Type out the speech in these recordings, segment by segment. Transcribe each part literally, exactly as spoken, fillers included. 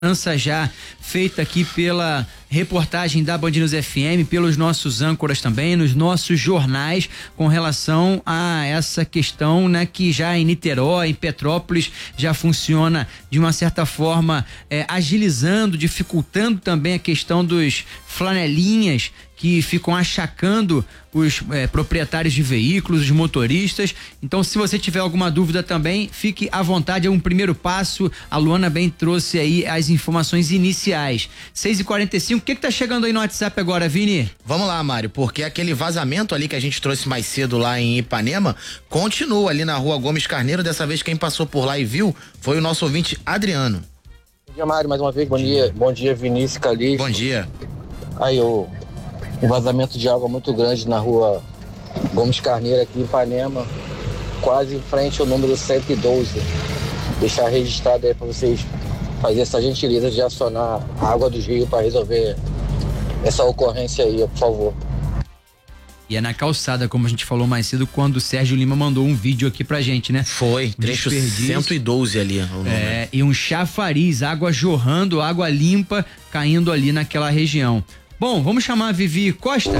Ança já feita aqui pela reportagem da Band News F M, pelos nossos âncoras também, nos nossos jornais, com relação a essa questão, né, que já em Niterói, em Petrópolis, já funciona de uma certa forma é, agilizando, dificultando também a questão dos flanelinhas que ficam achacando os é, proprietários de veículos, os motoristas. Então, se você tiver alguma dúvida também, fique à vontade, é um primeiro passo. A Luana bem trouxe aí as informações iniciais. seis e quarenta e cinco, o que que tá chegando aí no WhatsApp agora, Vini? Vamos lá, Mário, porque aquele vazamento ali que a gente trouxe mais cedo lá em Ipanema, continua ali na rua Gomes Carneiro. Dessa vez quem passou por lá e viu foi o nosso ouvinte Adriano. Bom dia, Mário, mais uma vez, bom dia, bom dia, Vinícius Calixto. Bom dia. Aí, o um vazamento de água muito grande na rua Gomes Carneiro aqui em Ipanema, quase em frente ao número cento e doze. Deixar registrado aí para vocês fazer essa gentileza de acionar a água dos rios para resolver essa ocorrência aí, por favor. E é na calçada, como a gente falou mais cedo, quando o Sérgio Lima mandou um vídeo aqui pra gente, né? Foi, trecho cento e doze ali. O é, e um chafariz, água jorrando, água limpa caindo ali naquela região. Bom, vamos chamar a Vivi Costa.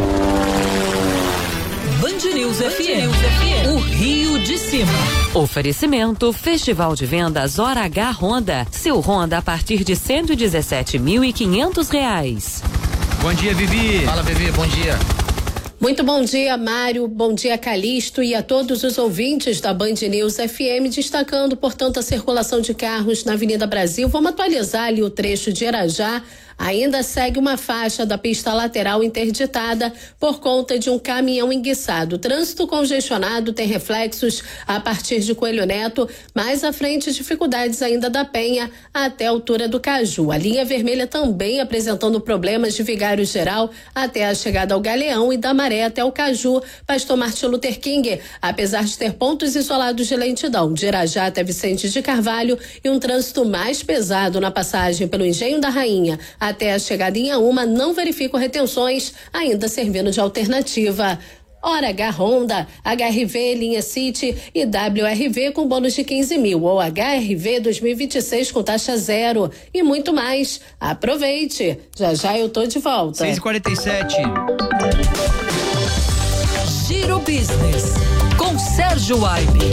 Band News F M, o Rio de Cima. Oferecimento Festival de Vendas Hora H Honda. Seu Honda a partir de cento e dezessete mil e quinhentos reais. Bom dia, Vivi. Fala, Vivi, bom dia. Muito bom dia, Mário, bom dia, Calixto, e a todos os ouvintes da Band News F M, destacando, portanto, a circulação de carros na Avenida Brasil. Vamos atualizar ali o trecho de Irajá. Ainda segue uma faixa da pista lateral interditada por conta de um caminhão enguiçado. O trânsito congestionado tem reflexos a partir de Coelho Neto, mais à frente dificuldades ainda da Penha até a altura do Caju. A linha vermelha também apresentando problemas de Vigário Geral até a chegada ao Galeão e da Maré até o Caju, Pastor Martin Luther King, apesar de ter pontos isolados de lentidão, de Irajá até Vicente de Carvalho, e um trânsito mais pesado na passagem pelo Engenho da Rainha até a chegada em Auma, não verifico retenções, ainda servindo de alternativa. Hora H Honda, H R V, linha City e W R V com bônus de quinze mil, ou H R V dois mil e vinte e seis com taxa zero e muito mais. Aproveite, já já eu tô de volta. seis e quarenta e sete. Giro Business, com Sérgio Aibe.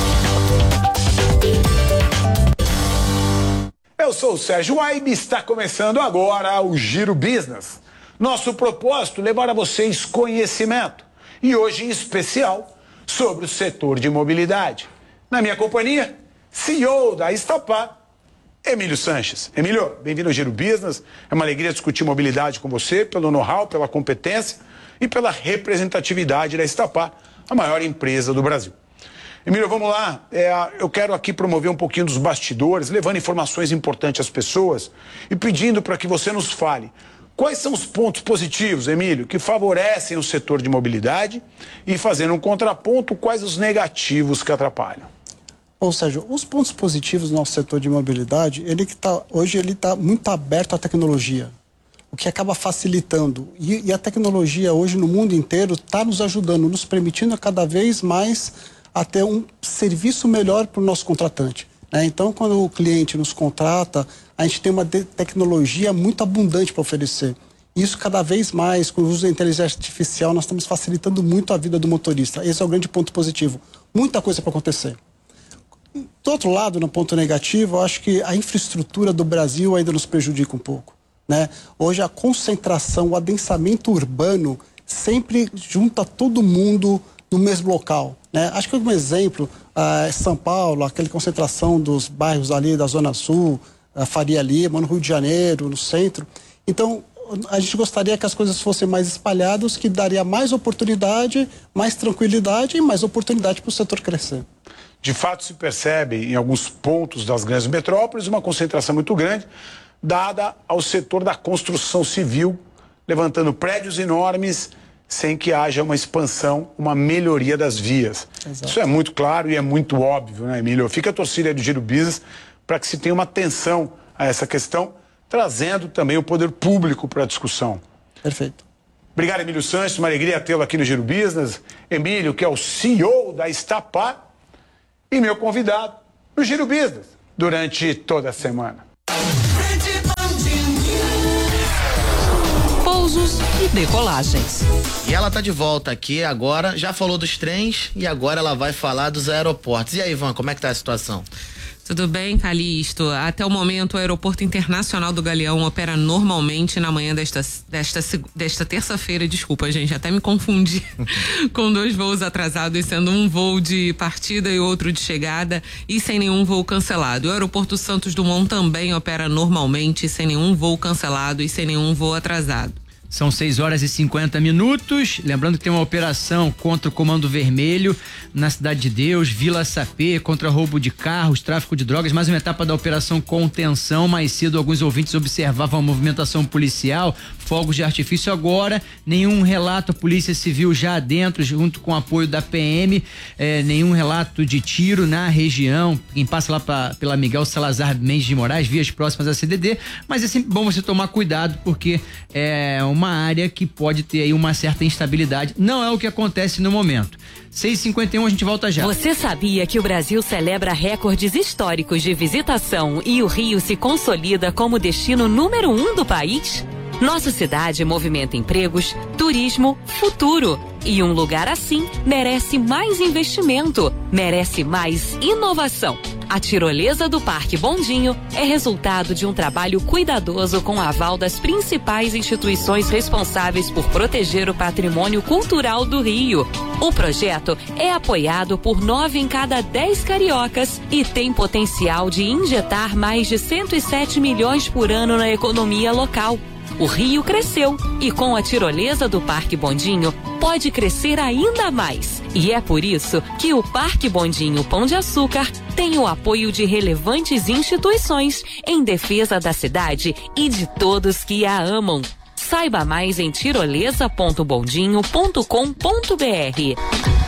Eu sou o Sérgio Aibe e está começando agora o Giro Business. Nosso propósito é levar a vocês conhecimento, e hoje em especial sobre o setor de mobilidade. Na minha companhia, C E O da Estapar, Emílio Sanches. Emílio, bem-vindo ao Giro Business. É uma alegria discutir mobilidade com você, pelo know-how, pela competência e pela representatividade da Estapar, a maior empresa do Brasil. Emílio, vamos lá, é, eu quero aqui promover um pouquinho dos bastidores, levando informações importantes às pessoas e pedindo para que você nos fale quais são os pontos positivos, Emílio, que favorecem o setor de mobilidade, e fazendo um contraponto, quais os negativos que atrapalham. Ou seja, os pontos positivos do nosso setor de mobilidade, ele que tá, hoje ele está muito aberto à tecnologia, o que acaba facilitando. E, e a tecnologia hoje no mundo inteiro está nos ajudando, nos permitindo cada vez mais a ter um serviço melhor para o nosso contratante, né? Então, quando o cliente nos contrata, a gente tem uma tecnologia muito abundante para oferecer. Isso cada vez mais, com o uso da inteligência artificial, nós estamos facilitando muito a vida do motorista. Esse é o grande ponto positivo. Muita coisa para acontecer. Do outro lado, no ponto negativo, eu acho que a infraestrutura do Brasil ainda nos prejudica um pouco, né? Hoje a concentração, o adensamento urbano sempre junta todo mundo no mesmo local, né? Acho que um exemplo é uh, São Paulo, aquela concentração dos bairros ali da Zona Sul, uh, Faria Lima, no Rio de Janeiro, no centro. Então, a gente gostaria que as coisas fossem mais espalhadas, que daria mais oportunidade, mais tranquilidade e mais oportunidade para o setor crescer. De fato, se percebe em alguns pontos das grandes metrópoles uma concentração muito grande, dada ao setor da construção civil, levantando prédios enormes, sem que haja uma expansão, uma melhoria das vias. Exato. Isso é muito claro e é muito óbvio, né, Emílio? Fica a torcida do Giro Business para que se tenha uma atenção a essa questão, trazendo também o poder público para a discussão. Perfeito. Obrigado, Emílio Sanches, uma alegria tê-lo aqui no Giro Business. Emílio, que é o C E O da Estapar e meu convidado no Giro Business durante toda a semana. pousos e decolagens. E ela tá de volta aqui agora, já falou dos trens e agora ela vai falar dos aeroportos. E aí, Ivan, como é que tá a situação? Tudo bem, Calixto? Até o momento, o Aeroporto Internacional do Galeão opera normalmente na manhã desta, desta, desta terça-feira. Desculpa, gente, até me confundi com dois voos atrasados, sendo um voo de partida e outro de chegada e sem nenhum voo cancelado. O Aeroporto Santos Dumont também opera normalmente, sem nenhum voo cancelado e sem nenhum voo atrasado. São seis horas e cinquenta minutos. Lembrando que tem uma operação contra o Comando Vermelho na Cidade de Deus, Vila Sapê, contra roubo de carros, tráfico de drogas. Mais uma etapa da operação Contenção. Mais cedo, alguns ouvintes observavam a movimentação policial, fogos de artifício. Agora, nenhum relato, a Polícia Civil já dentro, junto com o apoio da P M, eh, nenhum relato de tiro na região. Quem passa lá pra, pela Miguel Salazar Mendes de Moraes, vias próximas à C D D. Mas é sempre bom você tomar cuidado, porque é uma área que pode ter aí uma certa instabilidade. Não é o que acontece no momento. seis e cinquenta e um, a gente volta já. Você sabia que o Brasil celebra recordes históricos de visitação e o Rio se consolida como destino número um do país? Nossa cidade movimenta empregos, turismo, futuro. E um lugar assim merece mais investimento, merece mais inovação. A tirolesa do Parque Bondinho é resultado de um trabalho cuidadoso com aval das principais instituições responsáveis por proteger o patrimônio cultural do Rio. O projeto é apoiado por nove em cada dez cariocas e tem potencial de injetar mais de cento e sete milhões por ano na economia local. O Rio cresceu e com a tirolesa do Parque Bondinho pode crescer ainda mais. E é por isso que o Parque Bondinho Pão de Açúcar tem o apoio de relevantes instituições em defesa da cidade e de todos que a amam. Saiba mais em tirolesa ponto bondinho ponto com ponto br.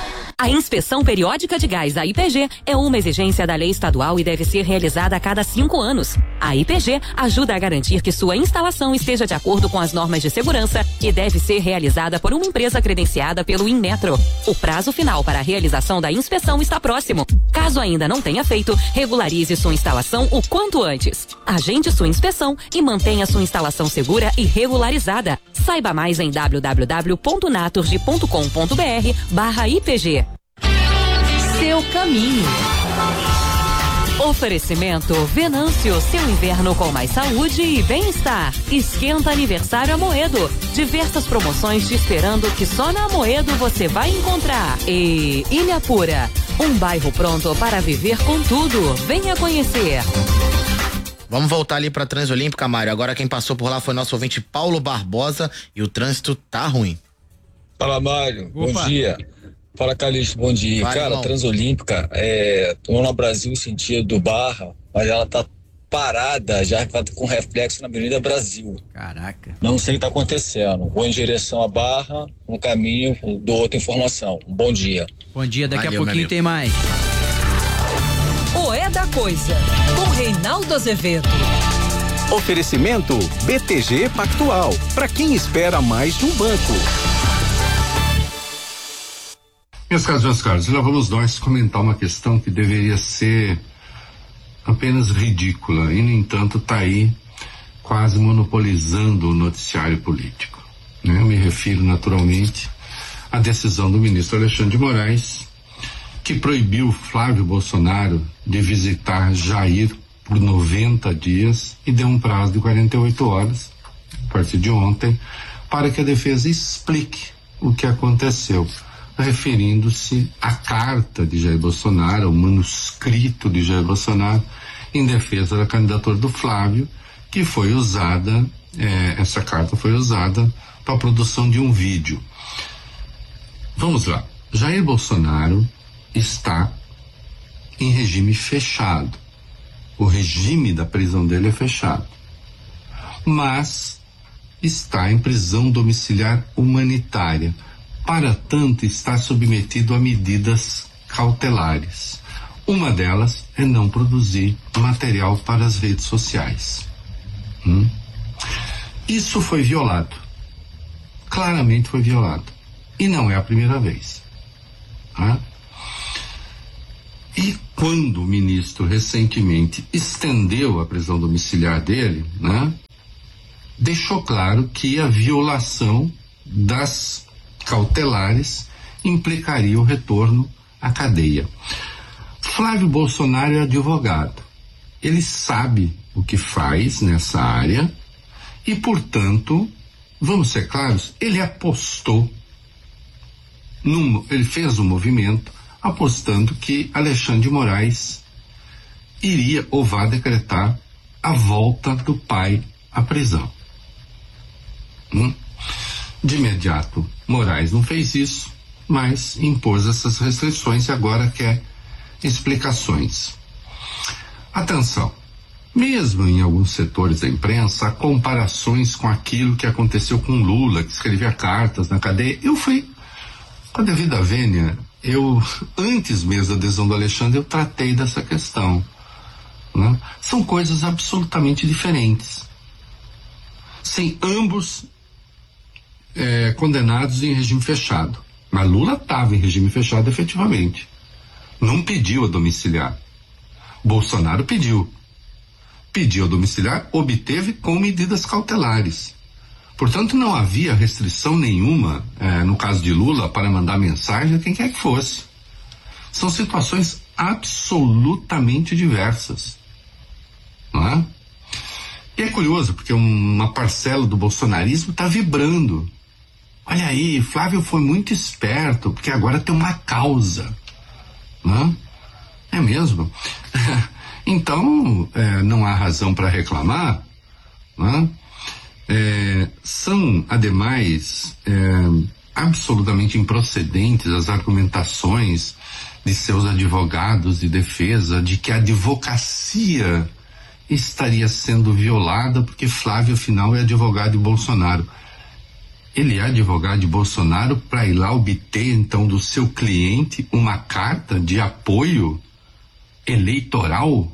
A inspeção periódica de gás, a I P G, é uma exigência da lei estadual e deve ser realizada a cada cinco anos. A I P G ajuda a garantir que sua instalação esteja de acordo com as normas de segurança e deve ser realizada por uma empresa credenciada pelo Inmetro. O prazo final para a realização da inspeção está próximo. Caso ainda não tenha feito, regularize sua instalação o quanto antes. Agende sua inspeção e mantenha sua instalação segura e regularizada. Saiba mais em w w w ponto naturgy ponto com ponto br barra I P G. Seu caminho. Oferecimento Venâncio, seu inverno com mais saúde e bem-estar. Esquenta aniversário Amoedo. Diversas promoções te esperando que só na Amoedo você vai encontrar. E Ilha Pura, um bairro pronto para viver com tudo. Venha conhecer. Vamos voltar ali pra Transolímpica, Mário. Agora quem passou por lá foi nosso ouvinte Paulo Barbosa e o trânsito tá ruim. Fala, Mário. Opa. Bom dia. Fala, Calixto, bom dia. Vai, Cara, a Transolímpica é, tomou no Brasil sentido do Barra, mas ela tá parada já com reflexo na Avenida Brasil. Caraca. Não sei o que tá acontecendo. Vou em direção à Barra, no caminho, dou outra informação. Um bom dia. Bom dia, daqui Valeu, a pouquinho tem mais. O É da Coisa, com Reinaldo Azevedo. Oferecimento B T G Pactual, para quem espera mais de um banco. Meus caros, meus caros, lá vamos nós comentar uma questão que deveria ser apenas ridícula e, no entanto, está aí quase monopolizando o noticiário político. Né? Eu me refiro, naturalmente, à decisão do ministro Alexandre de Moraes, que proibiu Flávio Bolsonaro de visitar Jair por noventa dias e deu um prazo de quarenta e oito horas, a partir de ontem, para que a defesa explique o que aconteceu, referindo-se à carta de Jair Bolsonaro, ao manuscrito de Jair Bolsonaro, em defesa da candidatura do Flávio, que foi usada, eh, essa carta foi usada para a produção de um vídeo. Vamos lá. Jair Bolsonaro está em regime fechado. O regime da prisão dele é fechado. Mas está em prisão domiciliar humanitária. Para tanto, está submetido a medidas cautelares. Uma delas é não produzir material para as redes sociais. Hum? Isso foi violado. Claramente foi violado. E não é a primeira vez. Tá? E quando o ministro recentemente estendeu a prisão domiciliar dele, né, deixou claro que a violação das cautelares implicaria o retorno à cadeia. Flávio Bolsonaro é advogado. Ele sabe o que faz nessa área e, portanto, vamos ser claros, ele apostou, num, ele fez um movimento apostando que Alexandre de Moraes iria ou vá decretar a volta do pai à prisão. Hum? De imediato, Moraes não fez isso, mas impôs essas restrições e agora quer explicações. Atenção, mesmo em alguns setores da imprensa, há comparações com aquilo que aconteceu com Lula, que escrevia cartas na cadeia. Eu fui, com a devida vênia, eu, antes mesmo da adesão do Alexandre, eu tratei dessa questão. Né? São coisas absolutamente diferentes. Sem ambos é, condenados em regime fechado. Mas Lula estava em regime fechado efetivamente. Não pediu a domiciliar. Bolsonaro pediu. Pediu a domiciliar, obteve com medidas cautelares. Portanto, não havia restrição nenhuma, eh, no caso de Lula, para mandar mensagem a quem quer que fosse. São situações absolutamente diversas. Não é? E é curioso, porque uma parcela do bolsonarismo está vibrando. Olha aí, Flávio foi muito esperto, porque agora tem uma causa. Não é? É mesmo? Então, é, não há razão para reclamar. Não é? É, são, ademais, é, absolutamente improcedentes as argumentações de seus advogados de defesa de que a advocacia estaria sendo violada porque Flávio, afinal, é advogado de Bolsonaro. Ele é advogado de Bolsonaro para ir lá obter, então, do seu cliente uma carta de apoio eleitoral?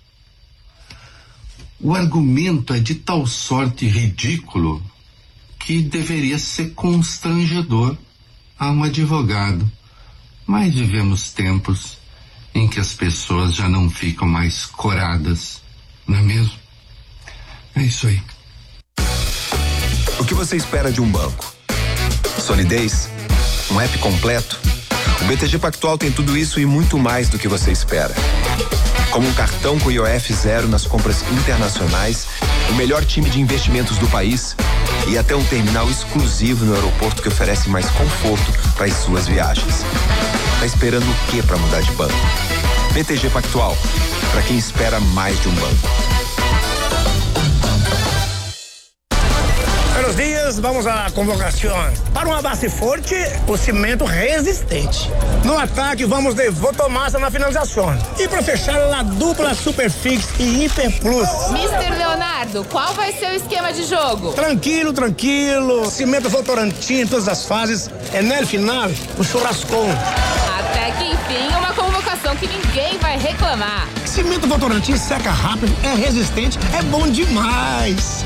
O argumento é de tal sorte ridículo que deveria ser constrangedor a um advogado. Mas vivemos tempos em que as pessoas já não ficam mais coradas, não é mesmo? É isso aí. O que você espera de um banco? Solidez? Um app completo? O B T G Pactual tem tudo isso e muito mais do que você espera. Como um cartão com I O F zero nas compras internacionais, o melhor time de investimentos do país e até um terminal exclusivo no aeroporto que oferece mais conforto para as suas viagens. Tá esperando o que para mudar de banco? B T G Pactual, para quem espera mais de um banco. Buenos dias, vamos à convocação. Para uma base forte, o cimento resistente. No ataque, vamos de Votomassa na finalização. E para fechar, a dupla Superfix e Hiper Plus. mister Leonardo, qual vai ser o esquema de jogo? Tranquilo, tranquilo. Cimento Votorantim em todas as fases. É no final, o churrascão. Até que enfim, uma convocação que ninguém vai reclamar. Cimento Votorantim seca rápido, é resistente, é bom demais.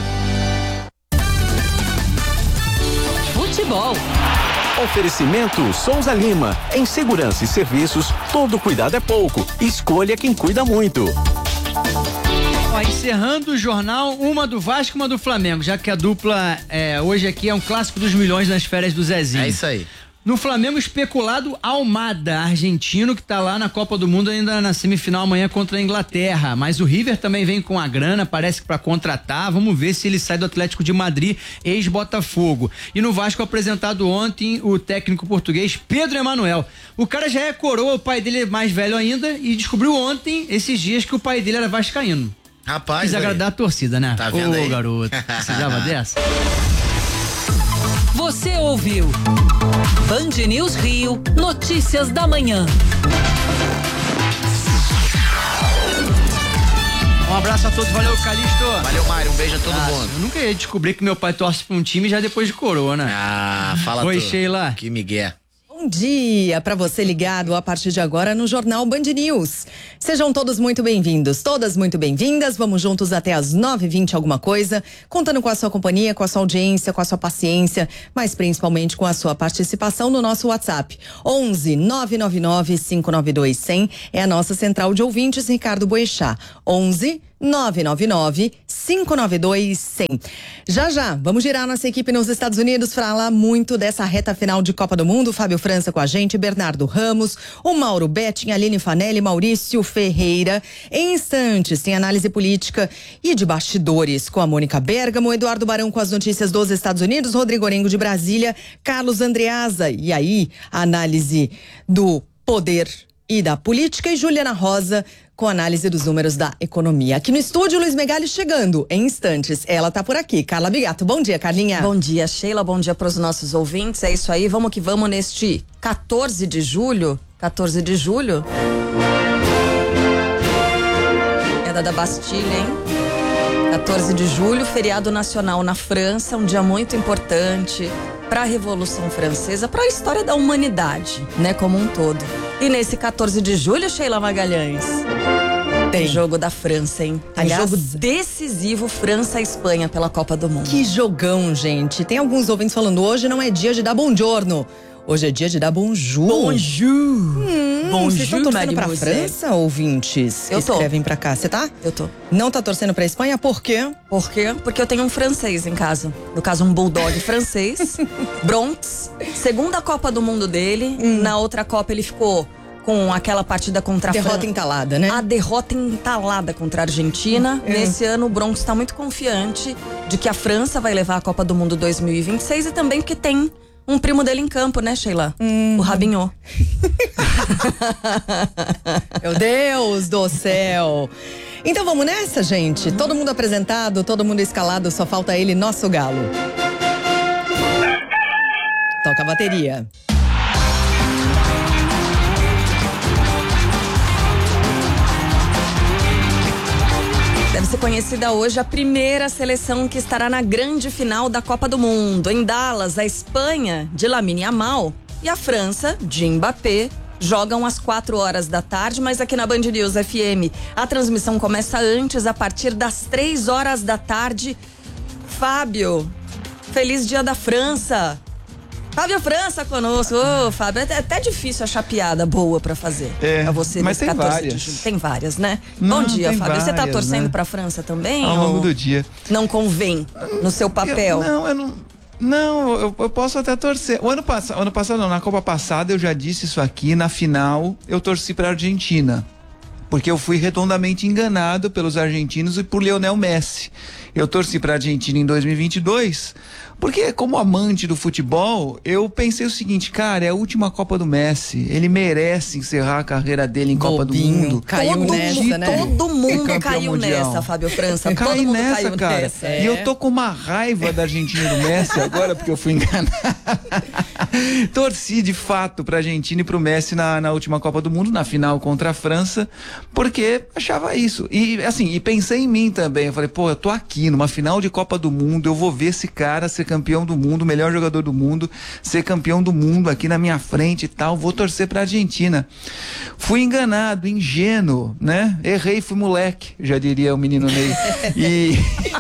Futebol. Oferecimento Souza Lima. Em segurança e serviços, todo cuidado é pouco. Escolha quem cuida muito. Ó, encerrando o jornal, uma do Vasco e uma do Flamengo, já que a dupla é, hoje aqui é um clássico dos milhões nas férias do Zezinho. É isso aí. No Flamengo, especulado Almada, argentino, que tá lá na Copa do Mundo ainda na semifinal amanhã contra a Inglaterra. Mas o River também vem com a grana, parece que pra contratar. Vamos ver se ele sai do Atlético de Madrid, ex-Botafogo. E no Vasco, apresentado ontem, o técnico português Pedro Emanuel. O cara já é coroa, o pai dele é mais velho ainda, e descobriu ontem, esses dias, que o pai dele era vascaíno. Rapaz, quis agradar a torcida, né? Tá vendo? Ô, aí? Garoto, precisava dessa? Você ouviu Band News Rio, notícias da manhã. Um abraço a todos, valeu, Calixto. Valeu, Mário, um beijo a todo ah, mundo. Eu nunca ia descobrir que meu pai torce pra um time já depois de coroa, né? Ah, fala Oi, tu. Sheila. Que migué. Bom dia para você ligado a partir de agora no Jornal Band News. Sejam todos muito bem-vindos, todas muito bem-vindas. Vamos juntos até as nove e vinte alguma coisa, contando com a sua companhia, com a sua audiência, com a sua paciência, mas principalmente com a sua participação no nosso WhatsApp. onze nove nove nove cinco nove dois zero zero é a nossa central de ouvintes, Ricardo Boechat. onze nove nove nove, cinco nove dois, zero zero. Já já, vamos girar nossa equipe nos Estados Unidos, falar muito dessa reta final de Copa do Mundo. Fábio França com a gente, Bernardo Ramos, o Mauro Betting, Aline Fanelli, Maurício Ferreira. Em instantes, tem análise política e de bastidores com a Mônica Bergamo, Eduardo Barão com as notícias dos Estados Unidos, Rodrigo Orengo de Brasília, Carlos Andreasa. E aí, a análise do poder e da política, e Juliana Rosa com análise dos números da economia. Aqui no estúdio, Luiz Megali chegando em instantes. Ela tá por aqui. Carla Bigato. Bom dia, Carlinha. Bom dia, Sheila. Bom dia para os nossos ouvintes. É isso aí. Vamos que vamos neste quatorze de julho. quatorze de julho. É da da Bastilha, hein? quatorze de julho, feriado nacional na França. Um dia muito importante para a Revolução Francesa, para a história da humanidade, né, como um todo. E nesse quatorze de julho, Sheila Magalhães, tem jogo da França, hein? Tem Aliás, jogo decisivo, França-Espanha pela Copa do Mundo. Que jogão, gente. Tem alguns ouvintes falando, hoje não é dia de dar buongiorno. Hoje é dia de dar bonjour. Bonjour. Hum, Bonjour, vocês estão torcendo pra Mademoiselle. França, ouvintes? Eu que tô. escrevem pra cá. Você tá? Eu tô. Não tá torcendo pra Espanha? Por quê? Por quê? Porque eu tenho um francês em casa. No caso, um bulldog francês. Bronx. Segunda Copa do Mundo dele. Hum. Na outra Copa ele ficou com aquela partida contra a Derrota Fran- entalada, né? A derrota entalada contra a Argentina. Hum. Nesse ano, o Bronx está muito confiante de que a França vai levar a Copa do Mundo dois mil e vinte e seis e também porque tem um primo dele em campo, né, Sheila? Hum. O Rabinho. Meu Deus do céu. Então vamos nessa, gente? Todo mundo apresentado, todo mundo escalado, só falta ele, nosso galo. Toca a bateria. Deve ser conhecida hoje a primeira seleção que estará na grande final da Copa do Mundo. Em Dallas, a Espanha, de Lamine Yamal, e a França, de Mbappé, jogam às quatro horas da tarde, mas aqui na Band News F M a transmissão começa antes, a partir das três horas da tarde. Fábio, feliz dia da França! Fábio França conosco. Ô, Fábio, é até difícil achar piada boa pra fazer. É, pra você mas nesse tem quatorze várias. de julho. Tem várias, né? Não, Bom dia, tem Fábio. Você tá várias, torcendo né? pra França também? Ao longo ou do dia. Não convém no seu papel? Eu, não, eu não. Não, eu, eu posso até torcer. O ano passado, ano passado não, na Copa passada eu já disse isso aqui, na final eu torci pra Argentina. Porque eu fui redondamente enganado pelos argentinos e por Lionel Messi. Eu torci pra Argentina em dois mil e vinte e dois, porque como amante do futebol, eu pensei o seguinte, cara, é a última Copa do Messi, ele merece encerrar a carreira dele em Copa do Mundo. Caiu todo nessa, mundo, né? Todo mundo campeão caiu mundial. nessa, Fábio França. Cai todo mundo nessa, caiu cara. nessa. E eu tô com uma raiva da Argentina e do Messi agora, porque eu fui enganado. Torci de fato pra Argentina e pro Messi na, na última Copa do Mundo, na final contra a França, porque achava isso. E assim, e pensei em mim também. Eu falei, pô, eu tô aqui numa final de Copa do Mundo, eu vou ver esse cara ser campeão do mundo, o melhor jogador do mundo, ser campeão do mundo aqui na minha frente e tal, vou torcer pra Argentina. Fui enganado, ingênuo, né? Errei, fui moleque, já diria o menino Ney. E,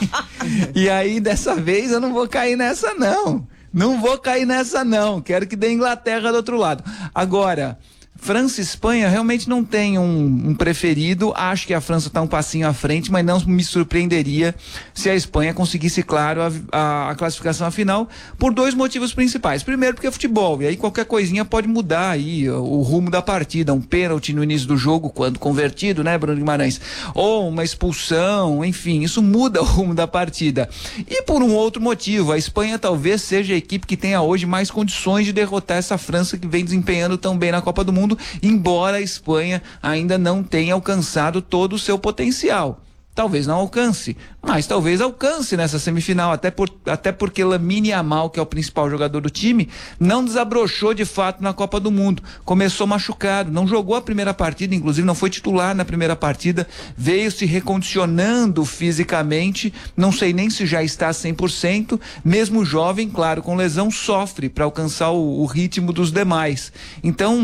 e aí, dessa vez, eu não vou cair nessa, não. Não vou cair nessa, não. Quero que dê Inglaterra do outro lado. Agora, França e Espanha realmente não tem um, um preferido. Acho que a França está um passinho à frente, mas não me surpreenderia se a Espanha conseguisse, claro, a, a, a classificação à final, por dois motivos principais. Primeiro, porque é futebol, e aí qualquer coisinha pode mudar aí o, o rumo da partida. Um pênalti no início do jogo, quando convertido, né, Bruno Guimarães? Ou uma expulsão, enfim, isso muda o rumo da partida. E por um outro motivo, a Espanha talvez seja a equipe que tenha hoje mais condições de derrotar essa França que vem desempenhando tão bem na Copa do Mundo, embora a Espanha ainda não tenha alcançado todo o seu potencial. Talvez não alcance, mas talvez alcance nessa semifinal, até, por, até porque Lamine Yamal, que é o principal jogador do time, não desabrochou de fato na Copa do Mundo. Começou machucado, não jogou a primeira partida, inclusive não foi titular na primeira partida, veio se recondicionando fisicamente, não sei nem se já está cem por cento, mesmo jovem, claro, com lesão, sofre para alcançar o, o ritmo dos demais. Então,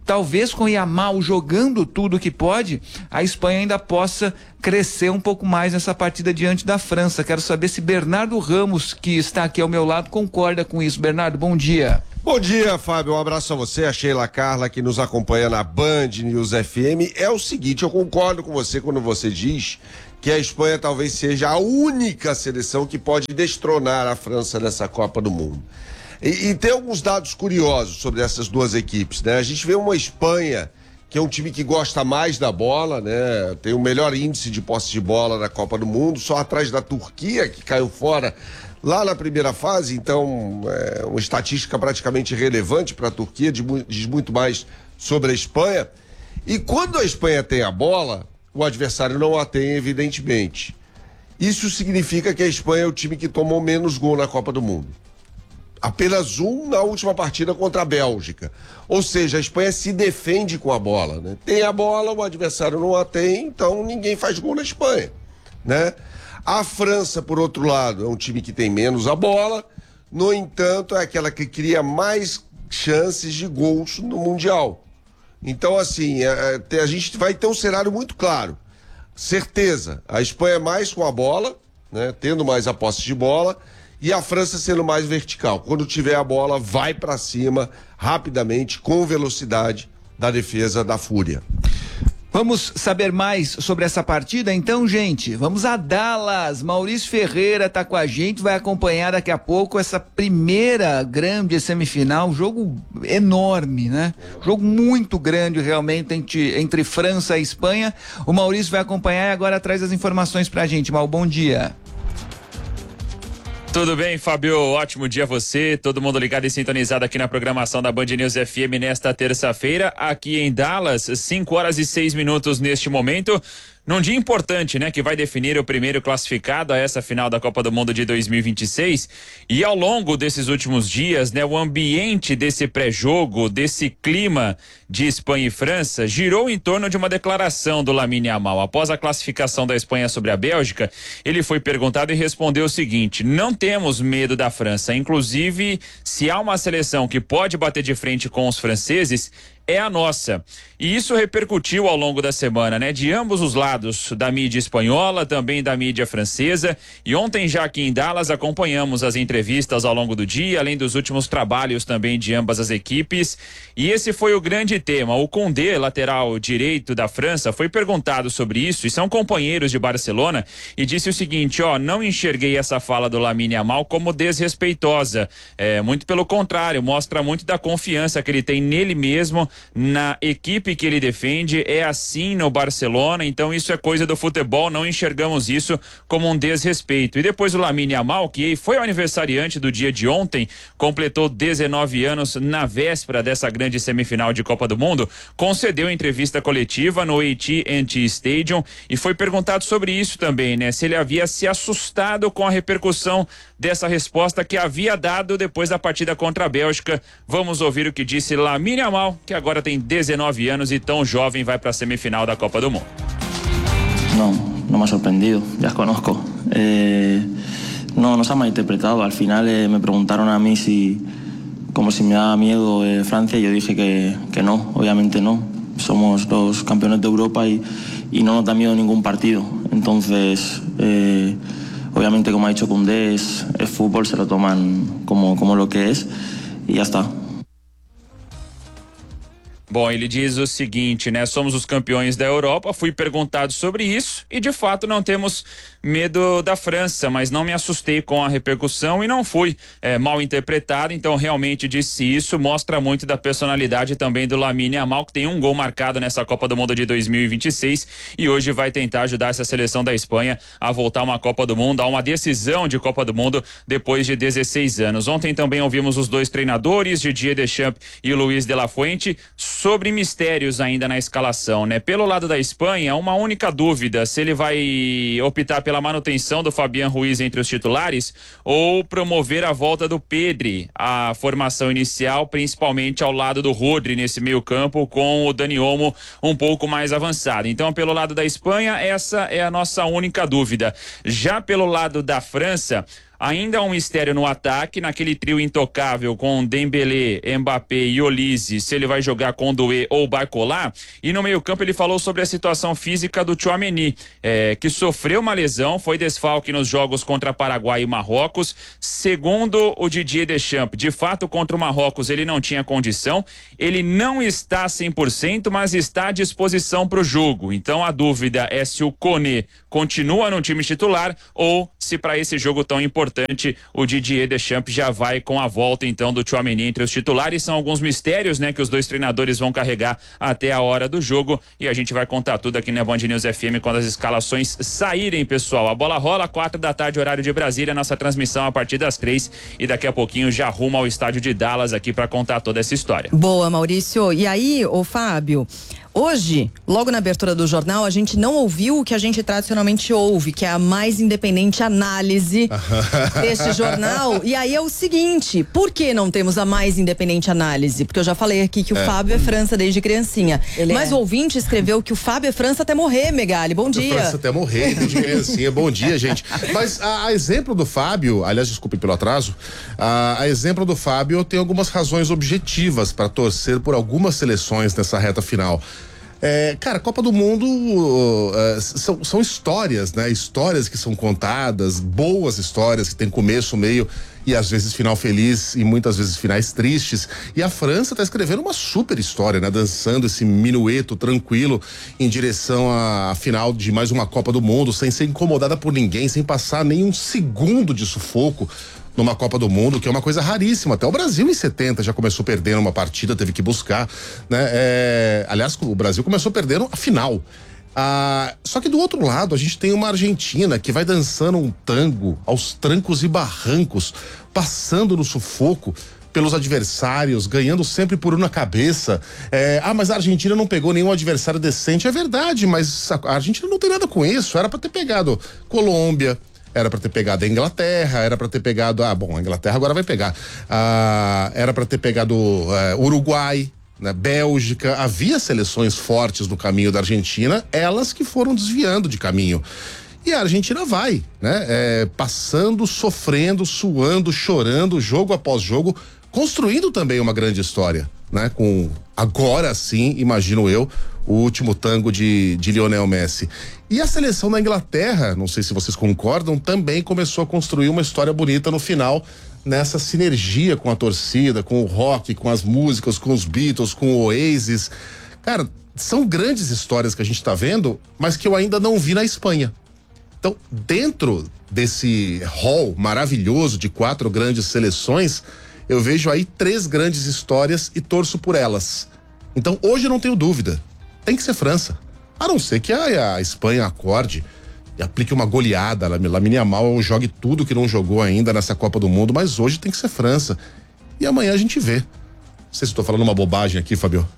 talvez com o Yamal jogando tudo que pode, a Espanha ainda possa crescer um pouco mais nessa partida diante da França. Quero saber se Bernardo Ramos, que está aqui ao meu lado, concorda com isso. Bernardo, bom dia. Bom dia, Fábio. Um abraço a você, a Sheila Carla, que nos acompanha na Band News F M. É o seguinte, eu concordo com você quando você diz que a Espanha talvez seja a única seleção que pode destronar a França nessa Copa do Mundo. E, e tem alguns dados curiosos sobre essas duas equipes, né? A gente vê uma Espanha que é um time que gosta mais da bola, né? Tem o melhor índice de posse de bola na Copa do Mundo, só atrás da Turquia, que caiu fora lá na primeira fase. Então, é uma estatística praticamente irrelevante para a Turquia, diz muito mais sobre a Espanha. E quando a Espanha tem a bola, o adversário não a tem, evidentemente. Isso significa que a Espanha é o time que tomou menos gol na Copa do Mundo. Apenas um na última partida contra a Bélgica. Ou seja, a Espanha se defende com a bola, né? Tem a bola, o adversário não a tem, então ninguém faz gol na Espanha, né? A França, por outro lado, é um time que tem menos a bola, no entanto, é aquela que cria mais chances de gols no Mundial. Então, assim, a, a gente vai ter um cenário muito claro. Certeza, a Espanha é mais com a bola, né? Tendo mais a posse de bola, e a França sendo mais vertical. Quando tiver a bola, vai para cima rapidamente, com velocidade da defesa da Fúria. Vamos saber mais sobre essa partida? Então, gente, vamos a Dallas. Maurício Ferreira está com a gente, vai acompanhar daqui a pouco essa primeira grande semifinal, jogo enorme, né? Jogo muito grande realmente entre, entre França e Espanha. O Maurício vai acompanhar e agora traz as informações pra gente. Mal, bom dia. Tudo bem, Fábio? Ótimo dia a você, todo mundo ligado e sintonizado aqui na programação da Band News F M nesta terça-feira, aqui em Dallas, cinco horas e seis minutos neste momento. Num dia importante, né, que vai definir o primeiro classificado a essa final da Copa do Mundo de dois mil e vinte e seis. E ao longo desses últimos dias, né, o ambiente desse pré-jogo, desse clima de Espanha e França, girou em torno de uma declaração do Lamine Yamal. Após a classificação da Espanha sobre a Bélgica, ele foi perguntado e respondeu o seguinte: não temos medo da França. Inclusive, se há uma seleção que pode bater de frente com os franceses, é a nossa. E isso repercutiu ao longo da semana, né? De ambos os lados, da mídia espanhola, também da mídia francesa. E ontem, já aqui em Dallas, acompanhamos as entrevistas ao longo do dia, além dos últimos trabalhos também de ambas as equipes. E esse foi o grande tema. O Koundé, lateral direito da França, foi perguntado sobre isso, e são companheiros de Barcelona, e disse o seguinte: ó, não enxerguei essa fala do Lamine Yamal como desrespeitosa. É, muito pelo contrário, mostra muito da confiança que ele tem nele mesmo, na equipe que ele defende. É assim no Barcelona, então isso é coisa do futebol, não enxergamos isso como um desrespeito. E depois o Lamine Yamal, que foi o aniversariante do dia de ontem, completou dezenove anos na véspera dessa grande semifinal de Copa do Mundo, concedeu entrevista coletiva no A T and T Stadium e foi perguntado sobre isso também, né? Se ele havia se assustado com a repercussão dessa resposta que havia dado depois da partida contra a Bélgica. Vamos ouvir o que disse Lamine Yamal, que agora tem dezenove anos e tão jovem vai para a semifinal da Copa do Mundo. No, no me ha sorprendido, ya os conozco. Eh, no, no se ha malinterpretado. Al final eh, me preguntaron a mí si, como si me daba miedo eh, Francia, y yo dije que, que no, obviamente no. Somos los campeones de Europa y, y no nos da miedo ningún partido. Entonces, eh, obviamente, como ha dicho Koundé, es, es fútbol, se lo toman como, como lo que es y ya está. Bom, ele diz o seguinte, né? Somos os campeões da Europa, fui perguntado sobre isso e de fato não temos medo da França, mas não me assustei com a repercussão e não fui é, mal interpretado, então realmente disse isso, mostra muito da personalidade também do Lamine Yamal, que tem um gol marcado nessa Copa do Mundo de dois mil e vinte e seis e hoje vai tentar ajudar essa seleção da Espanha a voltar a uma Copa do Mundo, a uma decisão de Copa do Mundo depois de dezesseis anos. Ontem também ouvimos os dois treinadores, Didier Deschamps e Luiz de la Fuente, sobre mistérios ainda na escalação, né? Pelo lado da Espanha, uma única dúvida, se ele vai optar pela manutenção do Fabián Ruiz entre os titulares ou promover a volta do Pedri à formação inicial, principalmente ao lado do Rodri nesse meio campo, com o Dani Olmo um pouco mais avançado. Então, pelo lado da Espanha, essa é a nossa única dúvida. Já pelo lado da França, Ainda um mistério no ataque, naquele trio intocável com Dembélé, Mbappé e Olise, se ele vai jogar com Doué ou Barcola. E no meio-campo ele falou sobre a situação física do Tchouaméni, é, que sofreu uma lesão, foi desfalque nos jogos contra Paraguai e Marrocos. Segundo o Didier Deschamps, de fato contra o Marrocos ele não tinha condição, ele não está cem por cento, mas está à disposição para o jogo. Então a dúvida é se o Koné continua no time titular ou se para esse jogo tão importante o Didier Deschamps já vai com a volta então do Tchouaméni entre os titulares. São alguns mistérios, né, que os dois treinadores vão carregar até a hora do jogo e a gente vai contar tudo aqui na Band News F M quando as escalações saírem, pessoal. A bola rola, quatro da tarde, horário de Brasília, nossa transmissão a partir das três e daqui a pouquinho já rumo ao estádio de Dallas aqui para contar toda essa história. Boa, Maurício. E aí, ô Fábio, hoje, logo na abertura do jornal, a gente não ouviu o que a gente tradicionalmente ouve, que é a mais independente análise deste jornal. E aí é o seguinte, por que não temos a mais independente análise? Porque eu já falei aqui que o é. Fábio é França desde criancinha. Ele Mas é. o ouvinte escreveu que o Fábio é França até morrer, Megali. Bom dia. É França até morrer, desde criancinha. Bom dia, gente. Mas a, a exemplo do Fábio, aliás, desculpe pelo atraso, a, a exemplo do Fábio, eu tenho algumas razões objetivas para torcer por algumas seleções nessa reta final. É, cara, Copa do Mundo uh, são, são histórias, né? Histórias que são contadas, boas histórias que tem começo, meio e às vezes final feliz e muitas vezes finais tristes. E a França tá escrevendo uma super história, né? Dançando esse minueto tranquilo em direção à final de mais uma Copa do Mundo, sem ser incomodada por ninguém, sem passar nenhum segundo de sufoco numa Copa do Mundo, que é uma coisa raríssima. Até o Brasil em setenta já começou perdendo uma partida, teve que buscar, né? É, aliás, o Brasil começou perdendo a final. Ah, só que do outro lado a gente tem uma Argentina que vai dançando um tango aos trancos e barrancos, passando no sufoco pelos adversários, ganhando sempre por uma cabeça. É, ah, mas a Argentina não pegou nenhum adversário decente. É verdade, mas a Argentina não tem nada com isso. Era pra ter pegado Colômbia, era para ter pegado a Inglaterra, era para ter pegado, ah, bom, a Inglaterra agora vai pegar, ah, era para ter pegado uh, Uruguai, né, Bélgica. Havia seleções fortes no caminho da Argentina, elas que foram desviando de caminho. E a Argentina vai, né, é, passando, sofrendo, suando, chorando, jogo após jogo, construindo também uma grande história, né, com agora sim, imagino eu, o último tango de, de Lionel Messi. E a seleção da Inglaterra, não sei se vocês concordam, também começou a construir uma história bonita no final, nessa sinergia com a torcida, com o rock, com as músicas, com os Beatles, com o Oasis. Cara, são grandes histórias que a gente tá vendo, mas que eu ainda não vi na Espanha. Então, dentro desse hall maravilhoso de quatro grandes seleções, eu vejo aí três grandes histórias e torço por elas. Então, hoje eu não tenho dúvida. Tem que ser França. A não ser que a, a Espanha acorde e aplique uma goleada. Lamine Yamal jogue tudo que não jogou ainda nessa Copa do Mundo, mas hoje tem que ser França. E amanhã a gente vê. Não sei se estou falando uma bobagem aqui, Fabio.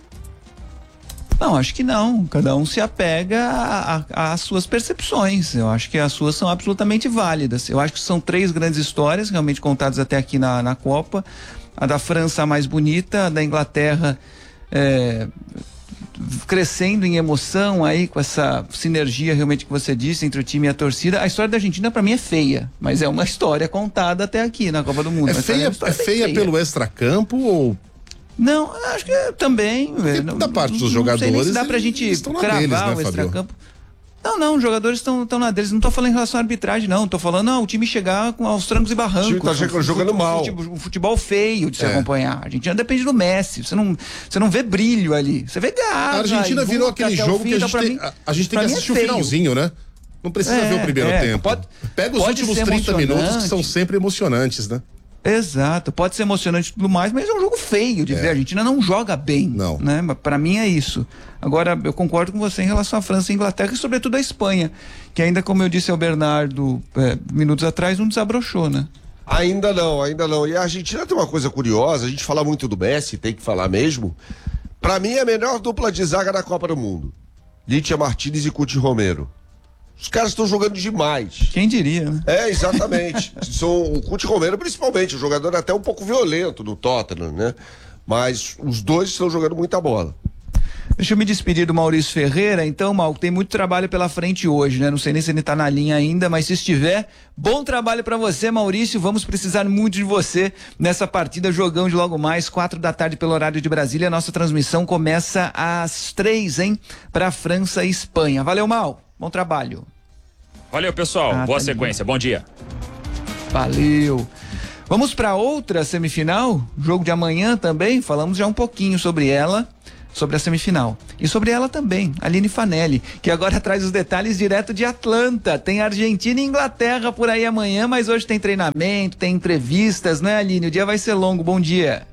Não, acho que não. Cada um se apega às suas percepções. Eu acho que as suas são absolutamente válidas. Eu acho que são três grandes histórias realmente contadas até aqui na, na Copa. A da França a mais bonita, a da Inglaterra é, crescendo em emoção aí com essa sinergia realmente que você disse entre o time e a torcida. A história da Argentina para mim é feia, mas é uma história contada até aqui na Copa do Mundo. É feia, é, é feia, feia pelo extracampo ou... Não, acho que também. Não, da parte dos jogadores. Não sei nem se dá pra gente cravar deles, né, o extracampo. Não, não, os jogadores estão na deles. Não tô falando em relação à arbitragem, não. Tô falando, não, o time chegar com, aos trancos e barrancos. O time tá jogando mal. Um futebol feio de se é. acompanhar. A Argentina depende do Messi. Você não, você não vê brilho ali. Você vê garra. A Argentina virou aquele jogo fim, que a gente, então, tem, mim, a, a gente tem que assistir é o finalzinho, né? Não precisa é, ver o primeiro é, tempo. Pode, Pega os últimos trinta minutos que são sempre emocionantes, né? Exato, pode ser emocionante e tudo mais, mas é um jogo feio de é. ver. A Argentina não joga bem, não. né? Para mim é isso. Agora, eu concordo com você em relação à França e Inglaterra e sobretudo a Espanha, que ainda, como eu disse ao Bernardo é, minutos atrás, não desabrochou, né? Ainda não, ainda não. E a Argentina tem uma coisa curiosa, a gente fala muito do Messi, tem que falar mesmo. Para mim é a melhor dupla de zaga da Copa do Mundo. Lidia Martínez e Cuti Romero. Os caras estão jogando demais. Quem diria, né? É, exatamente. São, o Cuti Romero, principalmente, o jogador até um pouco violento do Tottenham, né? Mas os dois estão jogando muita bola. Deixa eu me despedir do Maurício Ferreira. Então, Mal, tem muito trabalho pela frente hoje, né? Não sei nem se ele tá na linha ainda, mas se estiver, bom trabalho para você, Maurício. Vamos precisar muito de você nessa partida, jogão de logo mais, quatro da tarde pelo horário de Brasília. Nossa transmissão começa às três, hein? Pra França e Espanha. Valeu, Mal. Bom trabalho. Valeu, pessoal. Ah, Boa tá sequência. Bom dia. Valeu. Vamos para outra semifinal, jogo de amanhã também. Falamos já um pouquinho sobre ela, sobre a semifinal. E sobre ela também, Aline Fanelli, que agora traz os detalhes direto de Atlanta. Tem Argentina e Inglaterra por aí amanhã, mas hoje tem treinamento, tem entrevistas, né, Aline? O dia vai ser longo. Bom dia.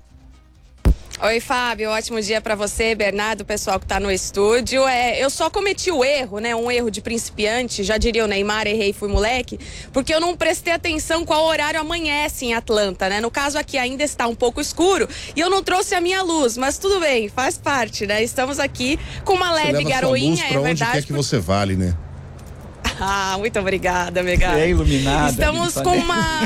Oi, Fábio, ótimo dia para você, Bernardo, pessoal que tá no estúdio. É, eu só cometi o erro, né, um erro de principiante, já diria o Neymar, errei, fui moleque, porque eu não prestei atenção qual horário amanhece em Atlanta, né? No caso aqui ainda está um pouco escuro e eu não trouxe a minha luz, mas tudo bem, faz parte, né? Estamos aqui com uma leve você leva garoinha, sua luz pra é onde verdade. quer que você vale, né? Ah, muito obrigada, Megara. É iluminada. Estamos com uma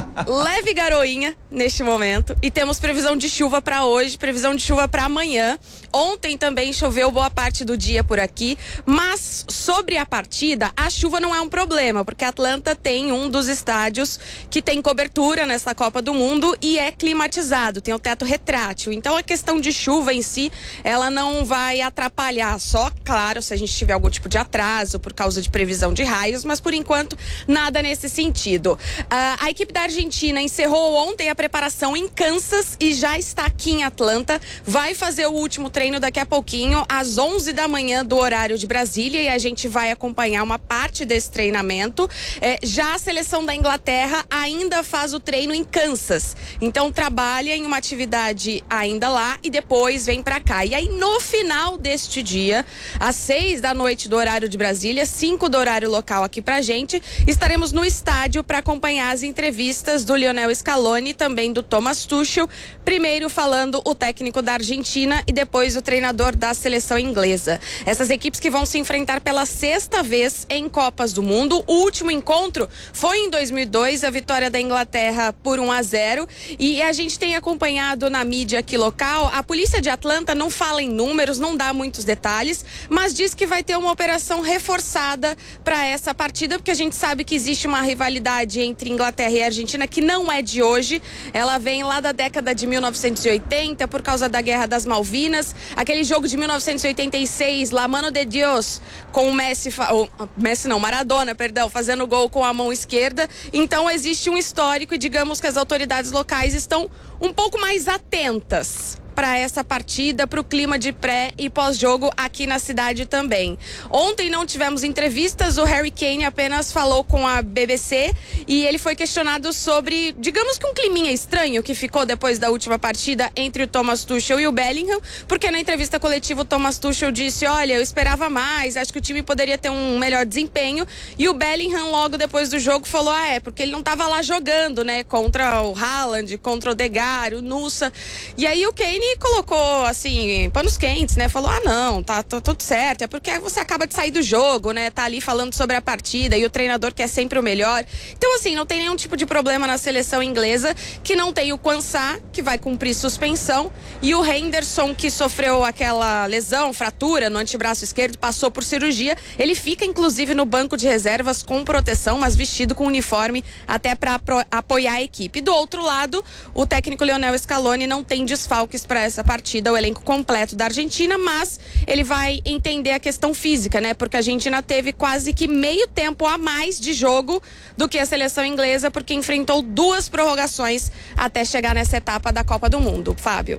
leve garoinha neste momento e temos previsão de chuva para hoje, previsão de chuva para amanhã. Ontem também choveu boa parte do dia por aqui, mas sobre a partida, a chuva não é um problema, porque Atlanta tem um dos estádios que tem cobertura nessa Copa do Mundo e é climatizado, tem o teto retrátil. Então a questão de chuva em si, ela não vai atrapalhar, só, claro, se a gente tiver algum tipo de atraso por causa de previsão de raios, mas por enquanto nada nesse sentido. Uh, a equipe da Argentina encerrou ontem a preparação em Kansas e já está aqui em Atlanta, vai fazer o último treino daqui a pouquinho, às onze da manhã do horário de Brasília, e a gente vai acompanhar uma parte desse treinamento. É, já a seleção da Inglaterra ainda faz o treino em Kansas, então trabalha em uma atividade ainda lá e depois vem para cá. E aí no final deste dia, às seis da noite do horário de Brasília, cinco do horário local aqui pra gente, estaremos no estádio para acompanhar as entrevistas do Lionel Scaloni e também do Thomas Tuchel, primeiro falando o técnico da Argentina e depois o treinador da seleção inglesa. Essas equipes que vão se enfrentar pela sexta vez em Copas do Mundo. O último encontro foi em dois mil e dois, a vitória da Inglaterra por um a zero, e a gente tem acompanhado na mídia aqui local. A polícia de Atlanta não fala em números, não dá muitos detalhes, mas diz que vai ter uma operação reforçada para essa partida, porque a gente sabe que existe uma rivalidade entre Inglaterra e Argentina que não é de hoje. Ela vem lá da década de mil novecentos e oitenta por causa da Guerra das Malvinas, aquele jogo de mil novecentos e oitenta e seis, La Mano de Dios, com o Messi, o Messi não, Maradona, perdão, fazendo gol com a mão esquerda. Então existe um histórico e digamos que as autoridades locais estão um pouco mais atentas para essa partida, para o clima de pré e pós-jogo aqui na cidade também. Ontem não tivemos entrevistas, o Harry Kane apenas falou com a B B C e ele foi questionado sobre, digamos que um climinha estranho que ficou depois da última partida entre o Thomas Tuchel e o Bellingham, porque na entrevista coletiva o Thomas Tuchel disse, olha, eu esperava mais, acho que o time poderia ter um melhor desempenho, e o Bellingham logo depois do jogo falou, ah, é, porque ele não estava lá jogando, né, contra o Haaland, contra o Odegaard, o Nusa, e aí o Kane colocou, assim, panos quentes, né? Falou, ah, não, tá, tá tudo certo, é porque você acaba de sair do jogo, né? Tá ali falando sobre a partida e o treinador quer sempre o melhor. Então, assim, não tem nenhum tipo de problema na seleção inglesa, que não tem o Quansah, que vai cumprir suspensão, e o Henderson, que sofreu aquela lesão, fratura no antebraço esquerdo, passou por cirurgia. Ele fica, inclusive, no banco de reservas com proteção, mas vestido com uniforme até para apoiar a equipe. Do outro lado, o técnico Lionel Scaloni não tem desfalques para essa partida, o elenco completo da Argentina, mas ele vai entender a questão física, né? Porque a Argentina teve quase que meio tempo a mais de jogo do que a seleção inglesa, porque enfrentou duas prorrogações até chegar nessa etapa da Copa do Mundo. Fábio.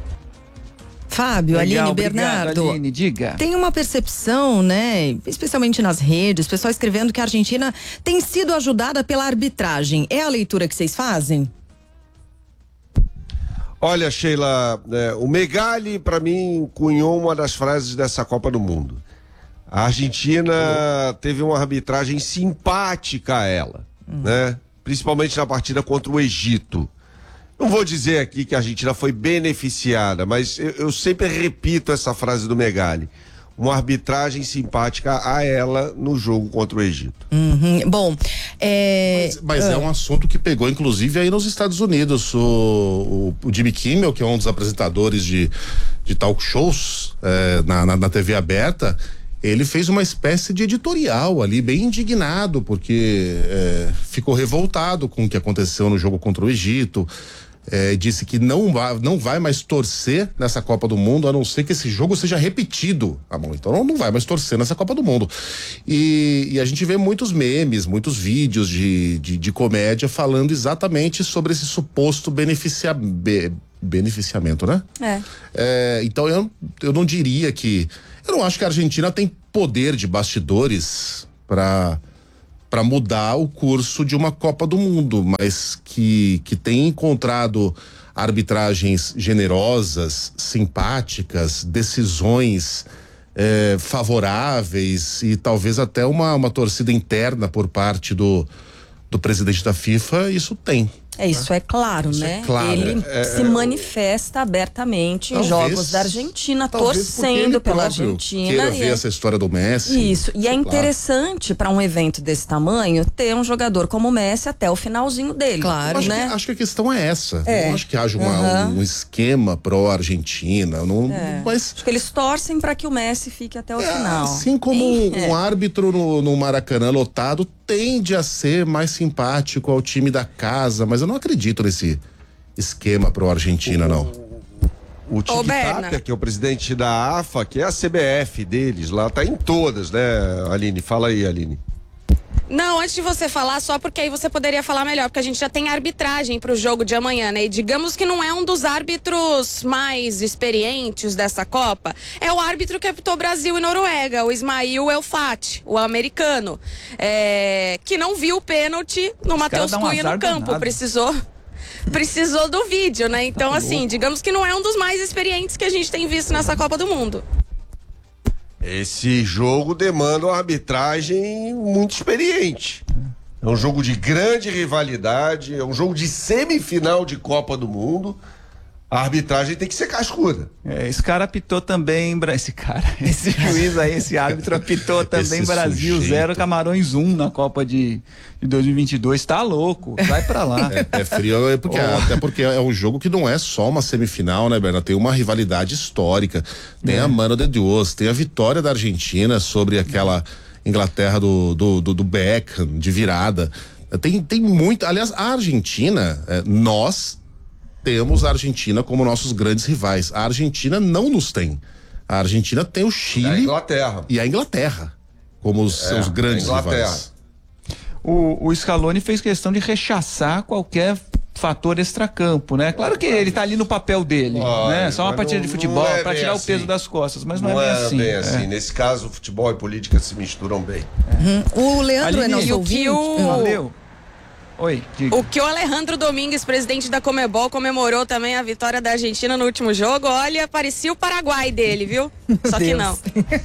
Fábio, Legal, Aline, obrigado, Bernardo, Aline, diga. Tem uma percepção, né, especialmente nas redes, pessoal escrevendo que a Argentina tem sido ajudada pela arbitragem. É a leitura que vocês fazem? Olha, Sheila, é, o Megali, para mim, cunhou uma das frases dessa Copa do Mundo. A Argentina teve uma arbitragem simpática a ela, hum. né? Principalmente na partida contra o Egito. Não vou dizer aqui que a Argentina foi beneficiada, mas eu, eu sempre repito essa frase do Megali. uma arbitragem simpática a ela no jogo contra o Egito. Uhum. Bom, é... Mas, mas é um assunto que pegou, inclusive, aí nos Estados Unidos. O, o, o Jimmy Kimmel, que é um dos apresentadores de, de talk shows é, na, na, na T V aberta, ele fez uma espécie de editorial ali, bem indignado, porque é, ficou revoltado com o que aconteceu no jogo contra o Egito. É, disse que não vai, não vai mais torcer nessa Copa do Mundo, a não ser que esse jogo seja repetido. Ah, bom, então não, não vai mais torcer nessa Copa do Mundo. E, e a gente vê muitos memes, muitos vídeos de, de, de comédia falando exatamente sobre esse suposto beneficia, be, beneficiamento, né? É. É, então eu, eu não diria que... Eu não acho que a Argentina tem poder de bastidores para para mudar o curso de uma Copa do Mundo, mas que, que tem encontrado arbitragens generosas, simpáticas, decisões eh, favoráveis e talvez até uma, uma torcida interna por parte do, do presidente da FIFA, isso tem. É, isso é claro, isso né? É claro. Ele é, se é, manifesta abertamente talvez, em jogos da Argentina, torcendo pela Argentina. Queira e ver é... essa história do Messi. Isso, e é claro. interessante para um evento desse tamanho ter um jogador como o Messi até o finalzinho dele. Claro, acho né? Que, acho que a questão é essa. É. Não acho que haja uma, Uhum. um esquema pró-Argentina. Não, É. mas Acho que eles torcem para que o Messi fique até o final. assim como É. um árbitro no, no Maracanã lotado tende a ser mais simpático ao time da casa, mas eu não acredito nesse esquema pro Argentina, não. O Tic Tapia, que é o presidente da A F A, que é a C B F deles, lá tá em todas, né, Aline? Fala aí, Aline. Não, antes de você falar, só porque aí você poderia falar melhor, porque a gente já tem arbitragem pro jogo de amanhã, né? E digamos que não é um dos árbitros mais experientes dessa Copa, é o árbitro que apitou Brasil e Noruega, o Ismail El Fati, o americano, é, que não viu o pênalti no Matheus Cunha no campo, danado. precisou... Precisou do vídeo, né? Então, tá assim, digamos que não é um dos mais experientes que a gente tem visto nessa Copa do Mundo. Esse jogo demanda uma arbitragem muito experiente. É um jogo de grande rivalidade, é um jogo de semifinal de Copa do Mundo. A arbitragem tem que ser cascuda. É, esse cara apitou também, esse cara, esse juiz aí, esse árbitro apitou também esse Brasil zero, Camarões um na Copa de, de dois mil e vinte e dois, tá louco, vai pra lá. É, é frio, é porque, oh. até porque é um jogo que não é só uma semifinal, né, Bernardo? Tem uma rivalidade histórica, tem é. a Mano de Deus, tem a vitória da Argentina sobre aquela Inglaterra do, do, do, do Beckham, de virada. Tem, tem muito, aliás, a Argentina, é, nós temos a Argentina como nossos grandes rivais. A Argentina não nos tem. A Argentina tem o Chile e a Inglaterra, e a Inglaterra como os é, seus grandes rivais. O, o Scaloni fez questão de rechaçar qualquer fator extracampo, né? Claro que ele tá ali no papel dele, ah, né? Só uma partida de futebol é para tirar assim. o peso das costas, mas não, não é bem é assim. Bem assim. É. Nesse caso, futebol e política se misturam bem. É. Uhum. O Leandro é nosso ouvinte. Valeu. Oi, diga. O que o Alejandro Domingues, presidente da Conmebol, comemorou também a vitória da Argentina no último jogo, olha, parecia o Paraguai dele, viu? Só que não.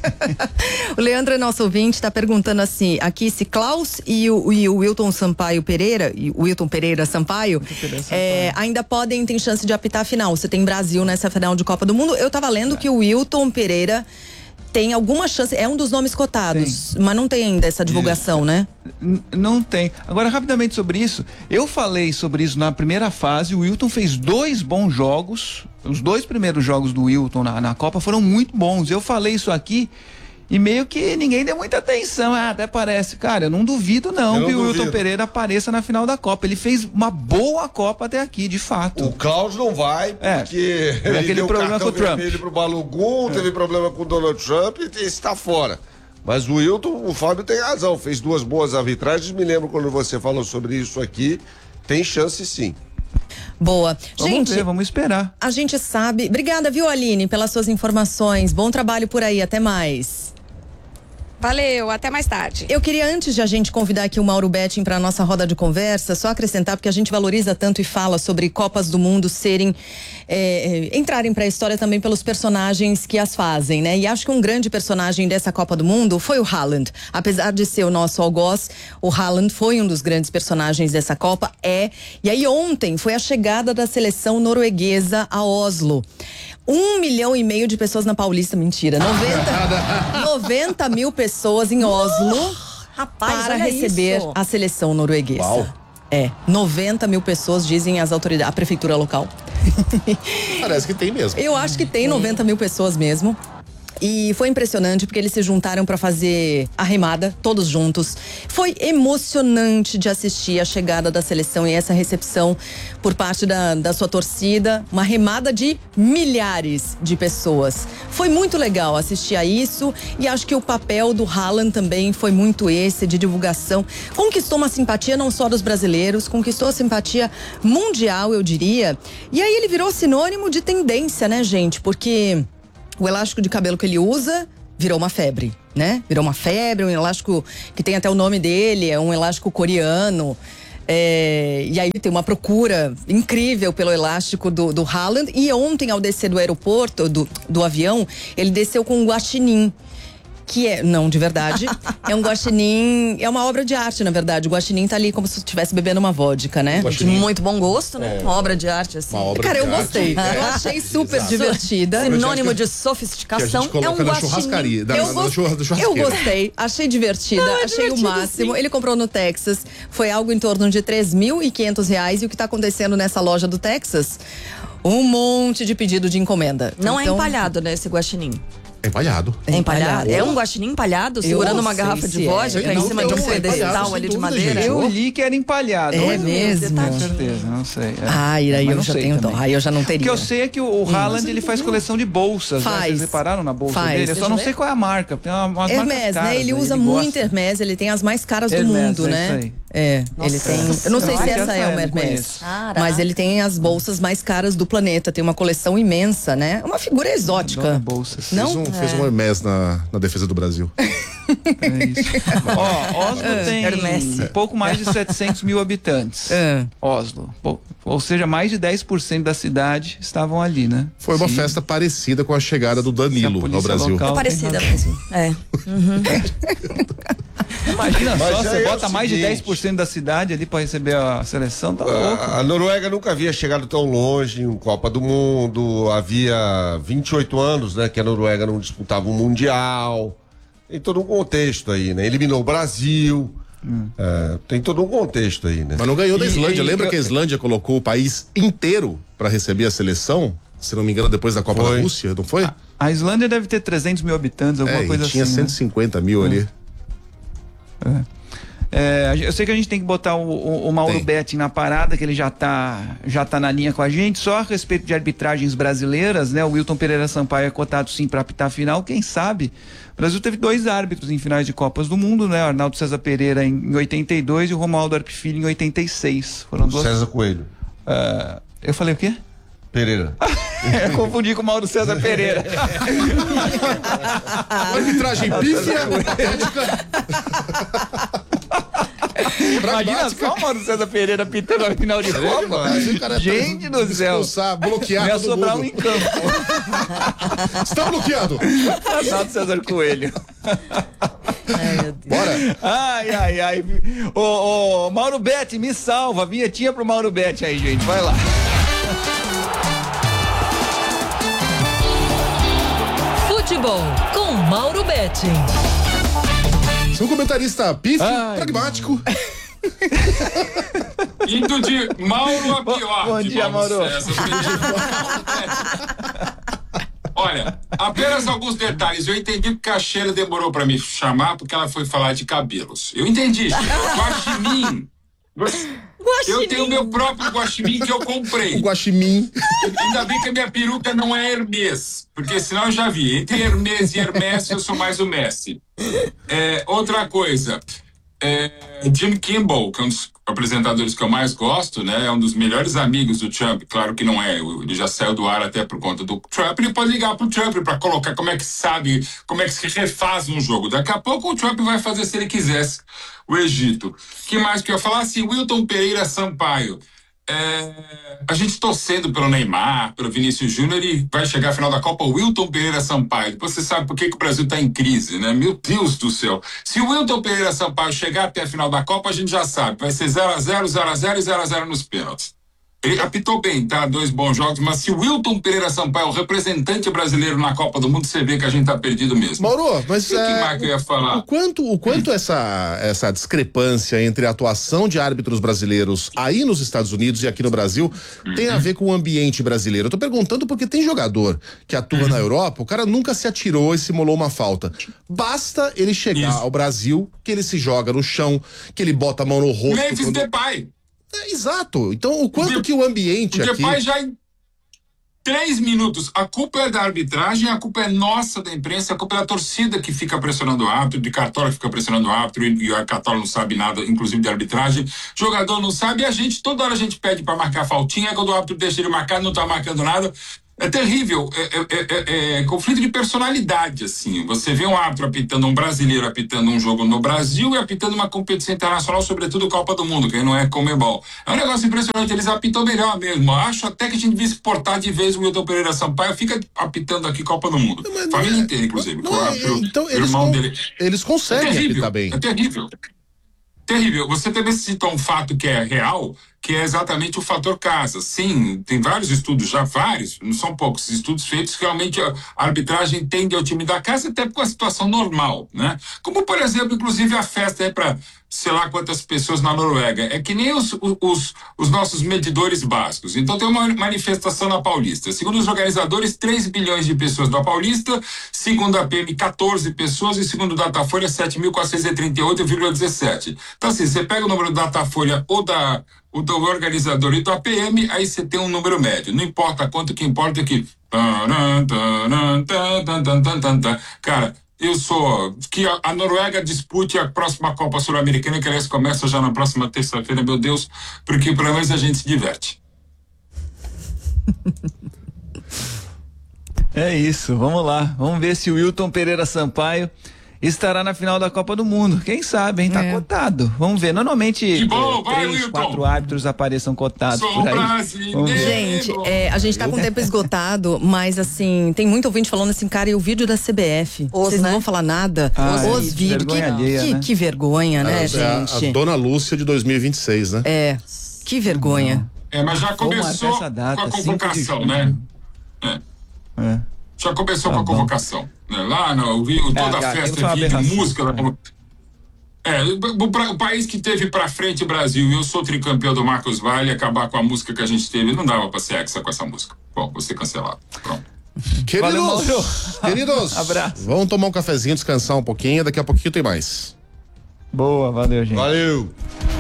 O Leandro é nosso ouvinte, está perguntando assim, aqui se Klaus e o, e o Wilton Sampaio Pereira, e o Wilton Pereira Sampaio, Pereira Sampaio. É, ainda podem, tem chance de apitar a final. Você tem Brasil nessa final de Copa do Mundo. Eu tava lendo é. que o Wilton Pereira tem alguma chance, é um dos nomes cotados, tem. Mas não tem ainda essa divulgação, isso. né? N- não tem. Agora, rapidamente sobre isso, eu falei sobre isso na primeira fase, o Wilton fez dois bons jogos, os dois primeiros jogos do Wilton na, na Copa foram muito bons, eu falei isso aqui e meio que ninguém deu muita atenção, ah, até parece, cara, eu não duvido não, não que o Wilton Pereira apareça na final da Copa, ele fez uma boa Copa até aqui, de fato. O Klaus não vai, porque é, ele aquele deu problema cartão com o Trump. vermelho pro Balogun, é. teve problema com o Donald Trump e está fora. Mas o Wilton, o Fábio tem razão, fez duas boas arbitragens, me lembro quando você falou sobre isso aqui, tem chance sim. Boa. Vamos gente, ver, vamos esperar. A gente sabe, obrigada, viu, Aline, pelas suas informações, bom trabalho por aí, até mais. Valeu, até mais tarde. Eu queria, antes de a gente convidar aqui o Mauro Betting para nossa roda de conversa, só acrescentar, porque a gente valoriza tanto e fala sobre Copas do Mundo serem, é, entrarem para a história também pelos personagens que as fazem, né? E acho que um grande personagem dessa Copa do Mundo foi o Haaland. Apesar de ser o nosso algoz, o Haaland foi um dos grandes personagens dessa Copa, é. E aí ontem foi a chegada da seleção norueguesa a Oslo. Um milhão e meio de pessoas na Paulista, mentira, noventa mil pessoas em Oslo Rapaz, para olha receber isso. a seleção norueguesa. Uau. É, noventa mil pessoas, dizem as autoridades, a prefeitura local. Parece que tem mesmo. Eu acho que tem noventa mil pessoas mesmo. E foi impressionante porque eles se juntaram para fazer a remada, todos juntos. Foi emocionante de assistir a chegada da seleção e essa recepção por parte da, da sua torcida. Uma remada de milhares de pessoas. Foi muito legal assistir a isso e acho que o papel do Haaland também foi muito esse, de divulgação. Conquistou uma simpatia não só dos brasileiros, conquistou a simpatia mundial, eu diria. E aí ele virou sinônimo de tendência, né, gente? Porque o elástico de cabelo que ele usa virou uma febre, né? Virou uma febre, um elástico que tem até o nome dele, é um elástico coreano. É, e aí tem uma procura incrível pelo elástico do, do Haaland. E ontem, ao descer do aeroporto, do, do avião, ele desceu com um guaxinim. Que é, não, de verdade, é um guaxinim, é uma obra de arte, na verdade. O guaxinim tá ali como se estivesse bebendo uma vodka, né? De muito bom gosto, né? É. Uma obra de arte, assim. Uma obra Cara, de eu gostei. arte. Eu achei super Exato. divertida. Sinônimo de Que a sofisticação gente é coloca um na guaxinim. churrascaria. Da, Eu, na, gost- na churra- da eu churrasqueira. gostei, achei divertida, Não, é achei o divertido, máximo. sim. Ele comprou no Texas, foi algo em torno de três mil e quinhentos reais. E o que tá acontecendo nessa loja do Texas? Um monte de pedido de encomenda. Não Então, é empalhado, né, esse guaxinim? É empalhado. É empalhado? empalhado. É um guaxinim empalhado, segurando não uma sei garrafa se de é. vodka Sei em não, cima não, de um é empalhado, pedestal sem ali de dúvida, madeira? gente. Eu li que era empalhado. É mas- mesmo? Com certeza, não sei. É. Ai, aí Mas eu não já sei tenho dó. também. Aí eu já não O que teria. eu sei é que o, o Haaland, ele faz coleção de bolsas. Né? Faz. Vocês repararam na bolsa Faz. dele? Eu Deixa só eu não ver. sei qual é a marca. Tem uma, umas marcas Hermès, caras, né? Ele usa gosta. muito Hermès, ele tem as mais caras Hermès, do mundo, é né? isso aí. É, Nossa ele tem. Eu não sei se Senhora. essa é Essa uma eu não Hermès, conheço. Caraca. mas ele tem as bolsas mais caras do planeta. Tem uma coleção imensa, né? Uma figura Adoro exótica. bolsas. Não? Fez um, fez um Hermès na, na defesa do Brasil. É isso. Ó, Oslo tem Hermès. pouco mais de setecentos mil habitantes. É. Oslo. Pou- Ou seja, mais de dez por cento da cidade estavam ali, né? Foi uma Sim. festa parecida com a chegada do Se a Danilo polícia ao Brasil. local É parecida mesmo. É. Imagina Mas só, aí você é o bota mais de seguinte. dez por cento da cidade ali pra receber a seleção, tá louco. A, a Noruega nunca havia chegado tão longe em Copa do Mundo. Havia vinte e oito anos, né, que a Noruega não disputava um Mundial. Tem todo um contexto aí, né? Eliminou o Brasil. É, tem todo um contexto aí, né? Mas não ganhou da E- Islândia. e- Lembra eu- que a Islândia colocou o país inteiro para receber a seleção? Se não me engano, depois da Copa Foi. da Rússia, não foi? A Islândia deve ter trezentos mil habitantes, alguma É, coisa e tinha assim. cento e cinquenta mil ali. Né? É, a gen- eu sei que a gente tem que botar o, o, o Mauro Tem. Betting na parada, que ele já tá, já tá na linha com a gente. Só a respeito de arbitragens brasileiras, né? O Wilton Pereira Sampaio é cotado sim para apitar a final, quem sabe? O Brasil teve dois árbitros em finais de Copas do Mundo, né? O Arnaldo César Pereira em, em oitenta e dois e o Romualdo Arp Filho em oitenta e seis. Foram duas. César Coelho. Ah, eu falei o quê? Pereira. Eu confundi com o Mauro César Pereira. Arbitragem pífia. Imagina só o Mauro César Pereira pitando a final de Copa. O cara Gente do céu. expulsar, bloquear Não ia todo sobrar um mundo. em campo. Está bloqueado. Arnaldo César Coelho. Bora. Ai, ai, ai. Ô, ô, Mauro Betti, me salva. Vinhetinha pro Mauro Betti aí, gente. Vai lá. Futebol com Mauro Betting. Seu comentarista pífio, Ai, pragmático. Indo de Mauro a pior. Bom de dia, Mauro. César. Olha, apenas alguns detalhes. Eu entendi porque a Sheila demorou pra me chamar, porque ela foi falar de cabelos. Eu entendi. Guaxinim. Eu tenho meu próprio guaxinim que eu comprei. O guaxinim. Ainda bem que a minha peruca não é Hermès, porque senão eu já vi. Entre Hermès e Hermès, eu sou mais o Messi. É, outra coisa, É, Jim Kimmel, que é um dos apresentadores que eu mais gosto, né? É um dos melhores amigos do Trump. Claro que não é, ele já saiu do ar até por conta do Trump. Ele pode ligar pro Trump para colocar como é que sabe, como é que se refaz um jogo. Daqui a pouco o Trump vai fazer, se ele quisesse, o Egito. Que mais que eu ia falar? Assim, Wilton Pereira Sampaio. É, a gente torcendo pelo Neymar, pelo Vinícius Júnior, e vai chegar à final da Copa o Wilton Pereira Sampaio. Depois você sabe por que, que o Brasil está em crise, né? Meu Deus do céu. Se o Wilton Pereira Sampaio chegar até a final da Copa, a gente já sabe. Vai ser zero a zero, zero a zero e zero a zero nos pênaltis. Ele apitou bem, tá? Dois bons jogos, mas se o Wilton Pereira Sampaio, o representante brasileiro na Copa do Mundo, você vê que a gente tá perdido mesmo. Mauro, mas e o que é, mais que eu ia falar? O quanto, o quanto hum. essa, essa discrepância entre a atuação de árbitros brasileiros aí nos Estados Unidos e aqui no Brasil uhum. tem a ver com o ambiente brasileiro? Eu tô perguntando porque tem jogador que atua uhum. na Europa, o cara nunca se atirou e simulou uma falta. Basta ele chegar Isso. ao Brasil, que ele se joga no chão, que ele bota a mão no rosto. Memphis quando... Depay. É, exato. Então, o quanto o que o ambiente o aqui... Depay já em três minutos. A culpa é da arbitragem, a culpa é nossa da imprensa, a culpa é da torcida que fica pressionando o árbitro, de Cartola que fica pressionando o árbitro, e, e a Cartola não sabe nada, inclusive de arbitragem. Jogador não sabe, e a gente, toda hora a gente pede pra marcar faltinha, quando o árbitro deixa ele marcar, não tá marcando nada. É terrível, é, é, é, é conflito de personalidade, assim. Você vê um árbitro apitando, um brasileiro apitando um jogo no Brasil e apitando uma competição internacional, sobretudo Copa do Mundo, que não é Conmebol. É um negócio impressionante, eles apitam melhor mesmo. Acho até que a gente devia exportar de vez o Wilton Pereira Sampaio, fica apitando aqui Copa do Mundo. Não, Família é, inteira, inclusive. Não, é, o, então, o eles, irmão con dele. eles conseguem é terrível, apitar bem. É terrível. Terrível. Você também citou um fato que é real, que é exatamente o fator casa. Sim, tem vários estudos, já vários, não são poucos estudos feitos, realmente a arbitragem tende ao time da casa até com a situação normal, né? Como, por exemplo, inclusive a festa é para sei lá quantas pessoas na Noruega. É que nem os, os, os nossos medidores básicos. Então tem uma manifestação na Paulista. Segundo os organizadores, três bilhões de pessoas na Paulista, segundo a P M, quatorze pessoas, e segundo o Datafolha, sete mil quatrocentos e trinta e oito vírgula dezessete. Então assim, você pega o número do Datafolha ou da o do organizador e do A P M, aí você tem um número médio. Não importa quanto, o que importa é que... Cara, eu sou... Que a Noruega dispute a próxima Copa Sul-Americana, que aliás começa já na próxima terça-feira, meu Deus, porque pelo menos a gente se diverte. É isso, vamos lá. Vamos ver se o Wilton Pereira Sampaio estará na final da Copa do Mundo. Quem sabe, hein? Tá é. cotado. Vamos ver. Normalmente, bom, é, vai, três, Wilton. quatro árbitros apareçam cotados Sou por aí. Gente, é, a gente tá com o tempo esgotado, mas assim, tem muito ouvinte falando assim, cara, e o vídeo da C B F? Os, Vocês né? não vão falar nada? Ah, os é, os vídeos. Que, alheia, que, né? que vergonha, né, é, gente? A, a Dona Lúcia de dois mil e vinte e seis, né? É, que vergonha. É, mas já começou data, com a convocação, né? É. É. Já começou tá com a convocação. Né? Lá, no, eu vi toda é, a festa aqui de música. É. Da... É, o, o país que teve pra frente, Brasil, eu sou tricampeão do Marcos Vale, acabar com a música que a gente teve, não dava pra ser hexa com essa música. Bom, vou ser cancelado. Pronto. Queridos, Valeu, queridos, abraço. Vamos tomar um cafezinho, descansar um pouquinho, daqui a pouquinho tem mais. Boa, valeu, gente. Valeu.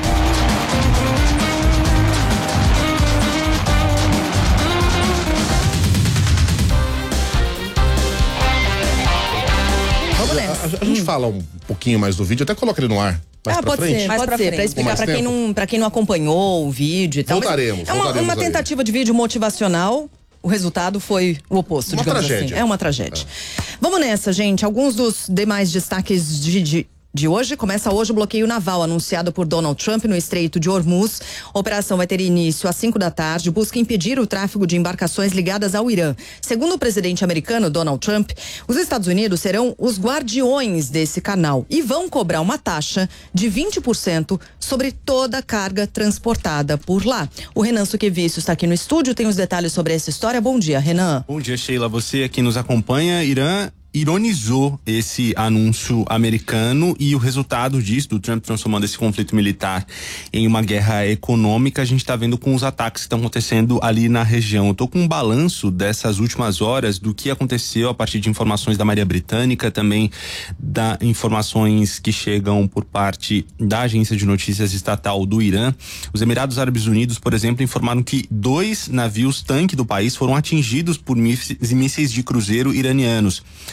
A, a gente hum. fala um pouquinho mais do vídeo, até coloca ele no ar. Mais ah, pra pode frente. ser, pode pra ser, frente. pra explicar pra quem, não, pra quem não acompanhou o vídeo e tal. Voltaremos, é uma, voltaremos uma tentativa de vídeo motivacional. O resultado foi o oposto, uma digamos tragédia. assim. É uma tragédia. É. Vamos nessa, gente. Alguns dos demais destaques de, de de hoje. Começa hoje o bloqueio naval anunciado por Donald Trump no Estreito de Hormuz. A operação vai ter início às cinco da tarde, busca impedir o tráfego de embarcações ligadas ao Irã. Segundo o presidente americano Donald Trump, os Estados Unidos serão os guardiões desse canal e vão cobrar uma taxa de vinte por cento sobre toda a carga transportada por lá. O Renan Suquevicius está aqui no estúdio, tem os detalhes sobre essa história. Bom dia, Renan. Bom dia, Sheila. Você aqui nos acompanha. Irã ironizou esse anúncio americano e o resultado disso, do Trump transformando esse conflito militar em uma guerra econômica, a gente está vendo com os ataques que estão acontecendo ali na região. Eu tô com um balanço dessas últimas horas do que aconteceu a partir de informações da Marinha Britânica, também da informações que chegam por parte da agência de notícias estatal do Irã. Os Emirados Árabes Unidos, por exemplo, informaram que dois navios tanque do país foram atingidos por mísseis de cruzeiro iranianos.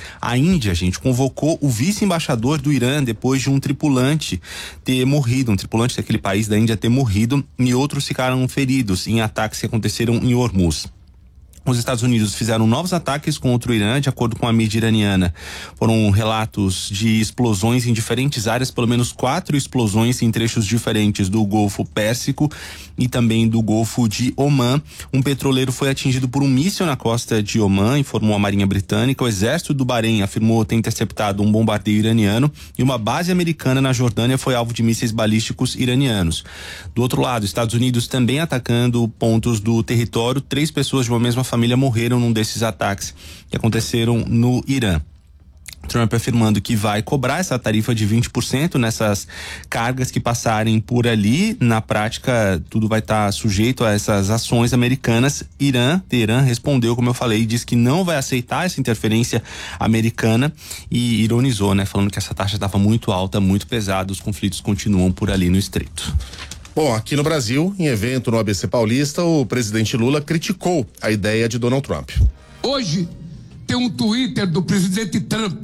A Índia, gente, convocou o vice-embaixador do Irã depois de um tripulante ter morrido, um tripulante daquele país da Índia ter morrido e outros ficaram feridos em ataques que aconteceram em Hormuz. Os Estados Unidos fizeram novos ataques contra o Irã, de acordo com a mídia iraniana. Foram relatos de explosões em diferentes áreas, pelo menos quatro explosões em trechos diferentes do Golfo Pérsico e também do Golfo de Omã. Um petroleiro foi atingido por um míssil na costa de Omã, informou a Marinha Britânica. O exército do Bahrein afirmou ter interceptado um bombardeio iraniano e uma base americana na Jordânia foi alvo de mísseis balísticos iranianos. Do outro lado, Estados Unidos também atacando pontos do território. Três pessoas de uma mesma família família morreram num desses ataques que aconteceram no Irã. Trump afirmando que vai cobrar essa tarifa de vinte por cento nessas cargas que passarem por ali. Na prática, tudo vai estar tá sujeito a essas ações americanas. Irã, Teherã respondeu, como eu falei, diz que não vai aceitar essa interferência americana e ironizou, né? Falando que essa taxa estava muito alta, muito pesada, os conflitos continuam por ali no estreito. Bom, aqui no Brasil, em evento no A B C Paulista, o presidente Lula criticou a ideia de Donald Trump. Hoje tem um Twitter do presidente Trump,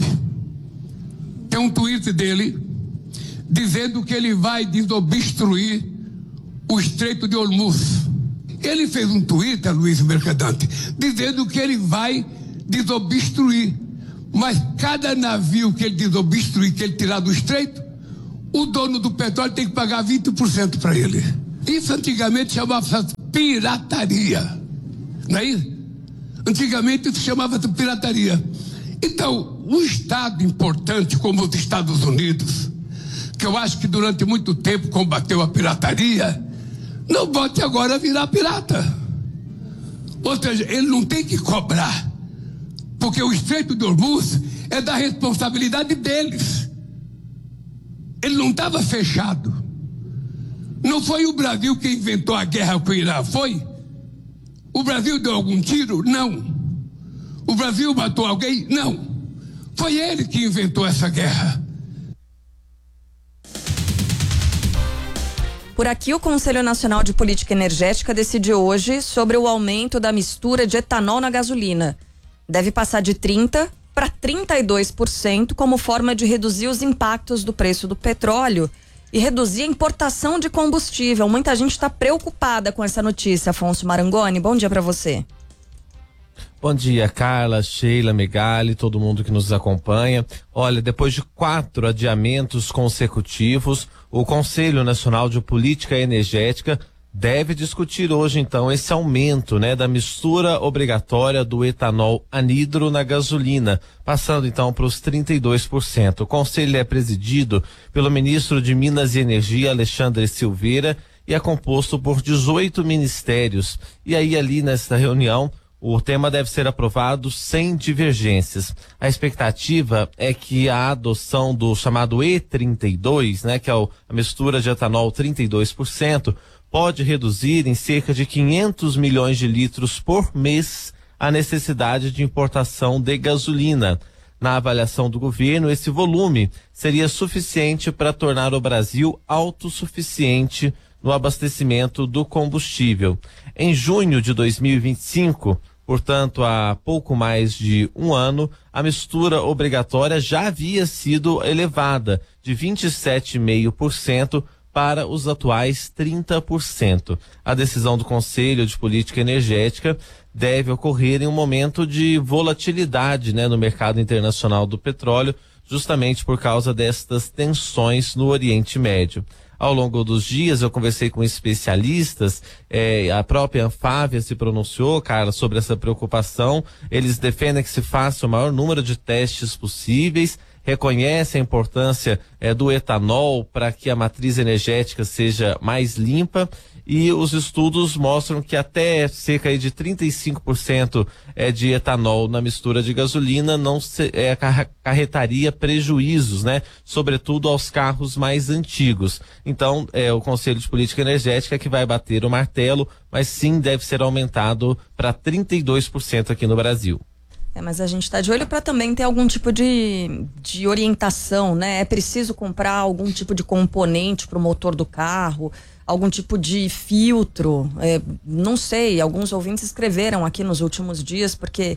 tem um tweet dele dizendo que ele vai desobstruir o Estreito de Hormuz. Ele fez um Twitter, Luiz Mercadante, dizendo que ele vai desobstruir, mas cada navio que ele desobstruir, que ele tirar do Estreito, o dono do petróleo tem que pagar vinte por cento para ele. Isso antigamente chamava-se pirataria. Não é isso? Antigamente isso chamava-se pirataria. Então, um Estado importante como os Estados Unidos, que eu acho que durante muito tempo combateu a pirataria, não pode agora virar pirata. Ou seja, ele não tem que cobrar, porque o Estreito de Hormuz é da responsabilidade deles. Ele não estava fechado. Não foi o Brasil que inventou a guerra com o Irã, foi? O Brasil deu algum tiro? Não. O Brasil matou alguém? Não. Foi ele que inventou essa guerra. Por aqui, o Conselho Nacional de Política Energética decidiu hoje sobre o aumento da mistura de etanol na gasolina. Deve passar de trinta por cento para trinta e dois por cento como forma de reduzir os impactos do preço do petróleo e reduzir a importação de combustível. Muita gente está preocupada com essa notícia. Afonso Marangoni, bom dia para você. Bom dia, Carla, Sheila, Megali, todo mundo que nos acompanha. Olha, depois de quatro adiamentos consecutivos, o Conselho Nacional de Política Energética deve discutir hoje, então, esse aumento, né, da mistura obrigatória do etanol anidro na gasolina, passando, então, para os trinta e dois por cento. O conselho é presidido pelo ministro de Minas e Energia, Alexandre Silveira, e é composto por dezoito ministérios. E aí, ali nesta reunião, o tema deve ser aprovado sem divergências. A expectativa é que a adoção do chamado E trinta e dois, né, que é o, a mistura de etanol trinta e dois por cento, pode reduzir em cerca de quinhentos milhões de litros por mês a necessidade de importação de gasolina. Na avaliação do governo, esse volume seria suficiente para tornar o Brasil autossuficiente no abastecimento do combustível. Em junho de dois mil e vinte e cinco, portanto, há pouco mais de um ano, a mistura obrigatória já havia sido elevada de vinte e sete vírgula cinco por cento para os atuais trinta por cento. A decisão do Conselho de Política Energética deve ocorrer em um momento de volatilidade, né, no mercado internacional do petróleo, justamente por causa destas tensões no Oriente Médio. Ao longo dos dias eu conversei com especialistas, eh, a própria Anfávia se pronunciou, Carla, sobre essa preocupação. Eles defendem que se faça o maior número de testes possíveis, reconhece a importância eh, do etanol para que a matriz energética seja mais limpa, e os estudos mostram que até cerca de trinta e cinco por cento eh, de etanol na mistura de gasolina não se, eh, acarretaria prejuízos, né? Sobretudo aos carros mais antigos. Então, eh, o Conselho de Política Energética é que vai bater o martelo, mas sim deve ser aumentado para trinta e dois por cento aqui no Brasil. É, mas a gente está de olho para também ter algum tipo de, de orientação, né? É preciso comprar algum tipo de componente para o motor do carro, algum tipo de filtro, é, não sei, alguns ouvintes escreveram aqui nos últimos dias, porque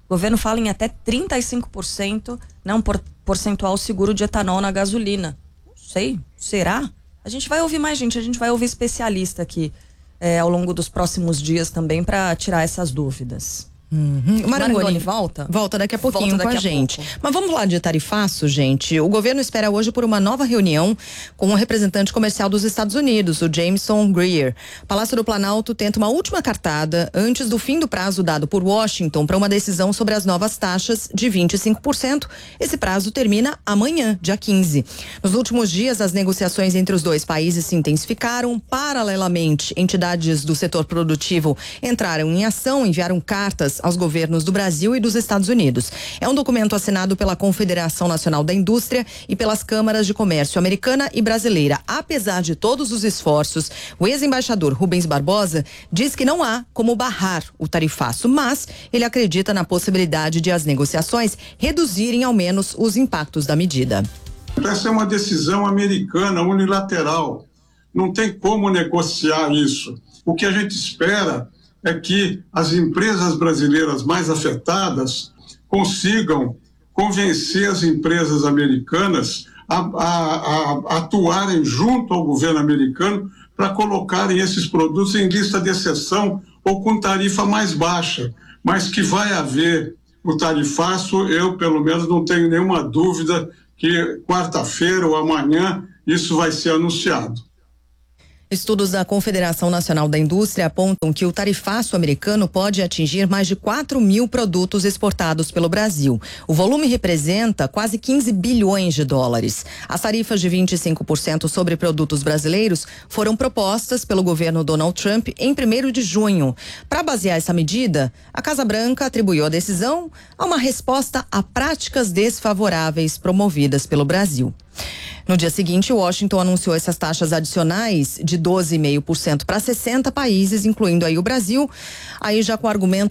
O governo fala em até trinta e cinco por cento, né, um por, percentual seguro de etanol na gasolina. Não sei, será? A gente vai ouvir mais gente, a gente vai ouvir especialista aqui é, ao longo dos próximos dias também para tirar essas dúvidas. Uhum. O Marangoni, Marangoni volta? Volta daqui a pouquinho Volta daqui com a, a gente. pouco. Mas vamos falar de tarifaço, gente. O governo espera hoje por uma nova reunião com o representante comercial dos Estados Unidos, o Jameson Greer. O Palácio do Planalto tenta uma última cartada antes do fim do prazo dado por Washington para uma decisão sobre as novas taxas de vinte e cinco por cento. Esse prazo termina amanhã, dia quinze. Nos últimos dias, as negociações entre os dois países se intensificaram. Paralelamente, entidades do setor produtivo entraram em ação, enviaram cartas aos governos do Brasil e dos Estados Unidos. É um documento assinado pela Confederação Nacional da Indústria e pelas câmaras de comércio americana e brasileira. Apesar de todos os esforços, o ex-embaixador Rubens Barbosa diz que não há como barrar o tarifaço, mas ele acredita na possibilidade de as negociações reduzirem ao menos os impactos da medida. Essa é uma decisão americana unilateral. Não tem como negociar isso. O que a gente espera é que as empresas brasileiras mais afetadas consigam convencer as empresas americanas a, a, a atuarem junto ao governo americano para colocarem esses produtos em lista de exceção ou com tarifa mais baixa. Mas que vai haver o tarifaço, eu pelo menos não tenho nenhuma dúvida que quarta-feira ou amanhã isso vai ser anunciado. Estudos da Confederação Nacional da Indústria apontam que o tarifaço americano pode atingir mais de quatro mil produtos exportados pelo Brasil. O volume representa quase quinze bilhões de dólares. As tarifas de vinte e cinco por cento sobre produtos brasileiros foram propostas pelo governo Donald Trump em primeiro de junho. Para basear essa medida, a Casa Branca atribuiu a decisão a uma resposta a práticas desfavoráveis promovidas pelo Brasil. No dia seguinte, Washington anunciou essas taxas adicionais de doze vírgula cinco por cento para sessenta países, incluindo aí o Brasil, aí já com o argumento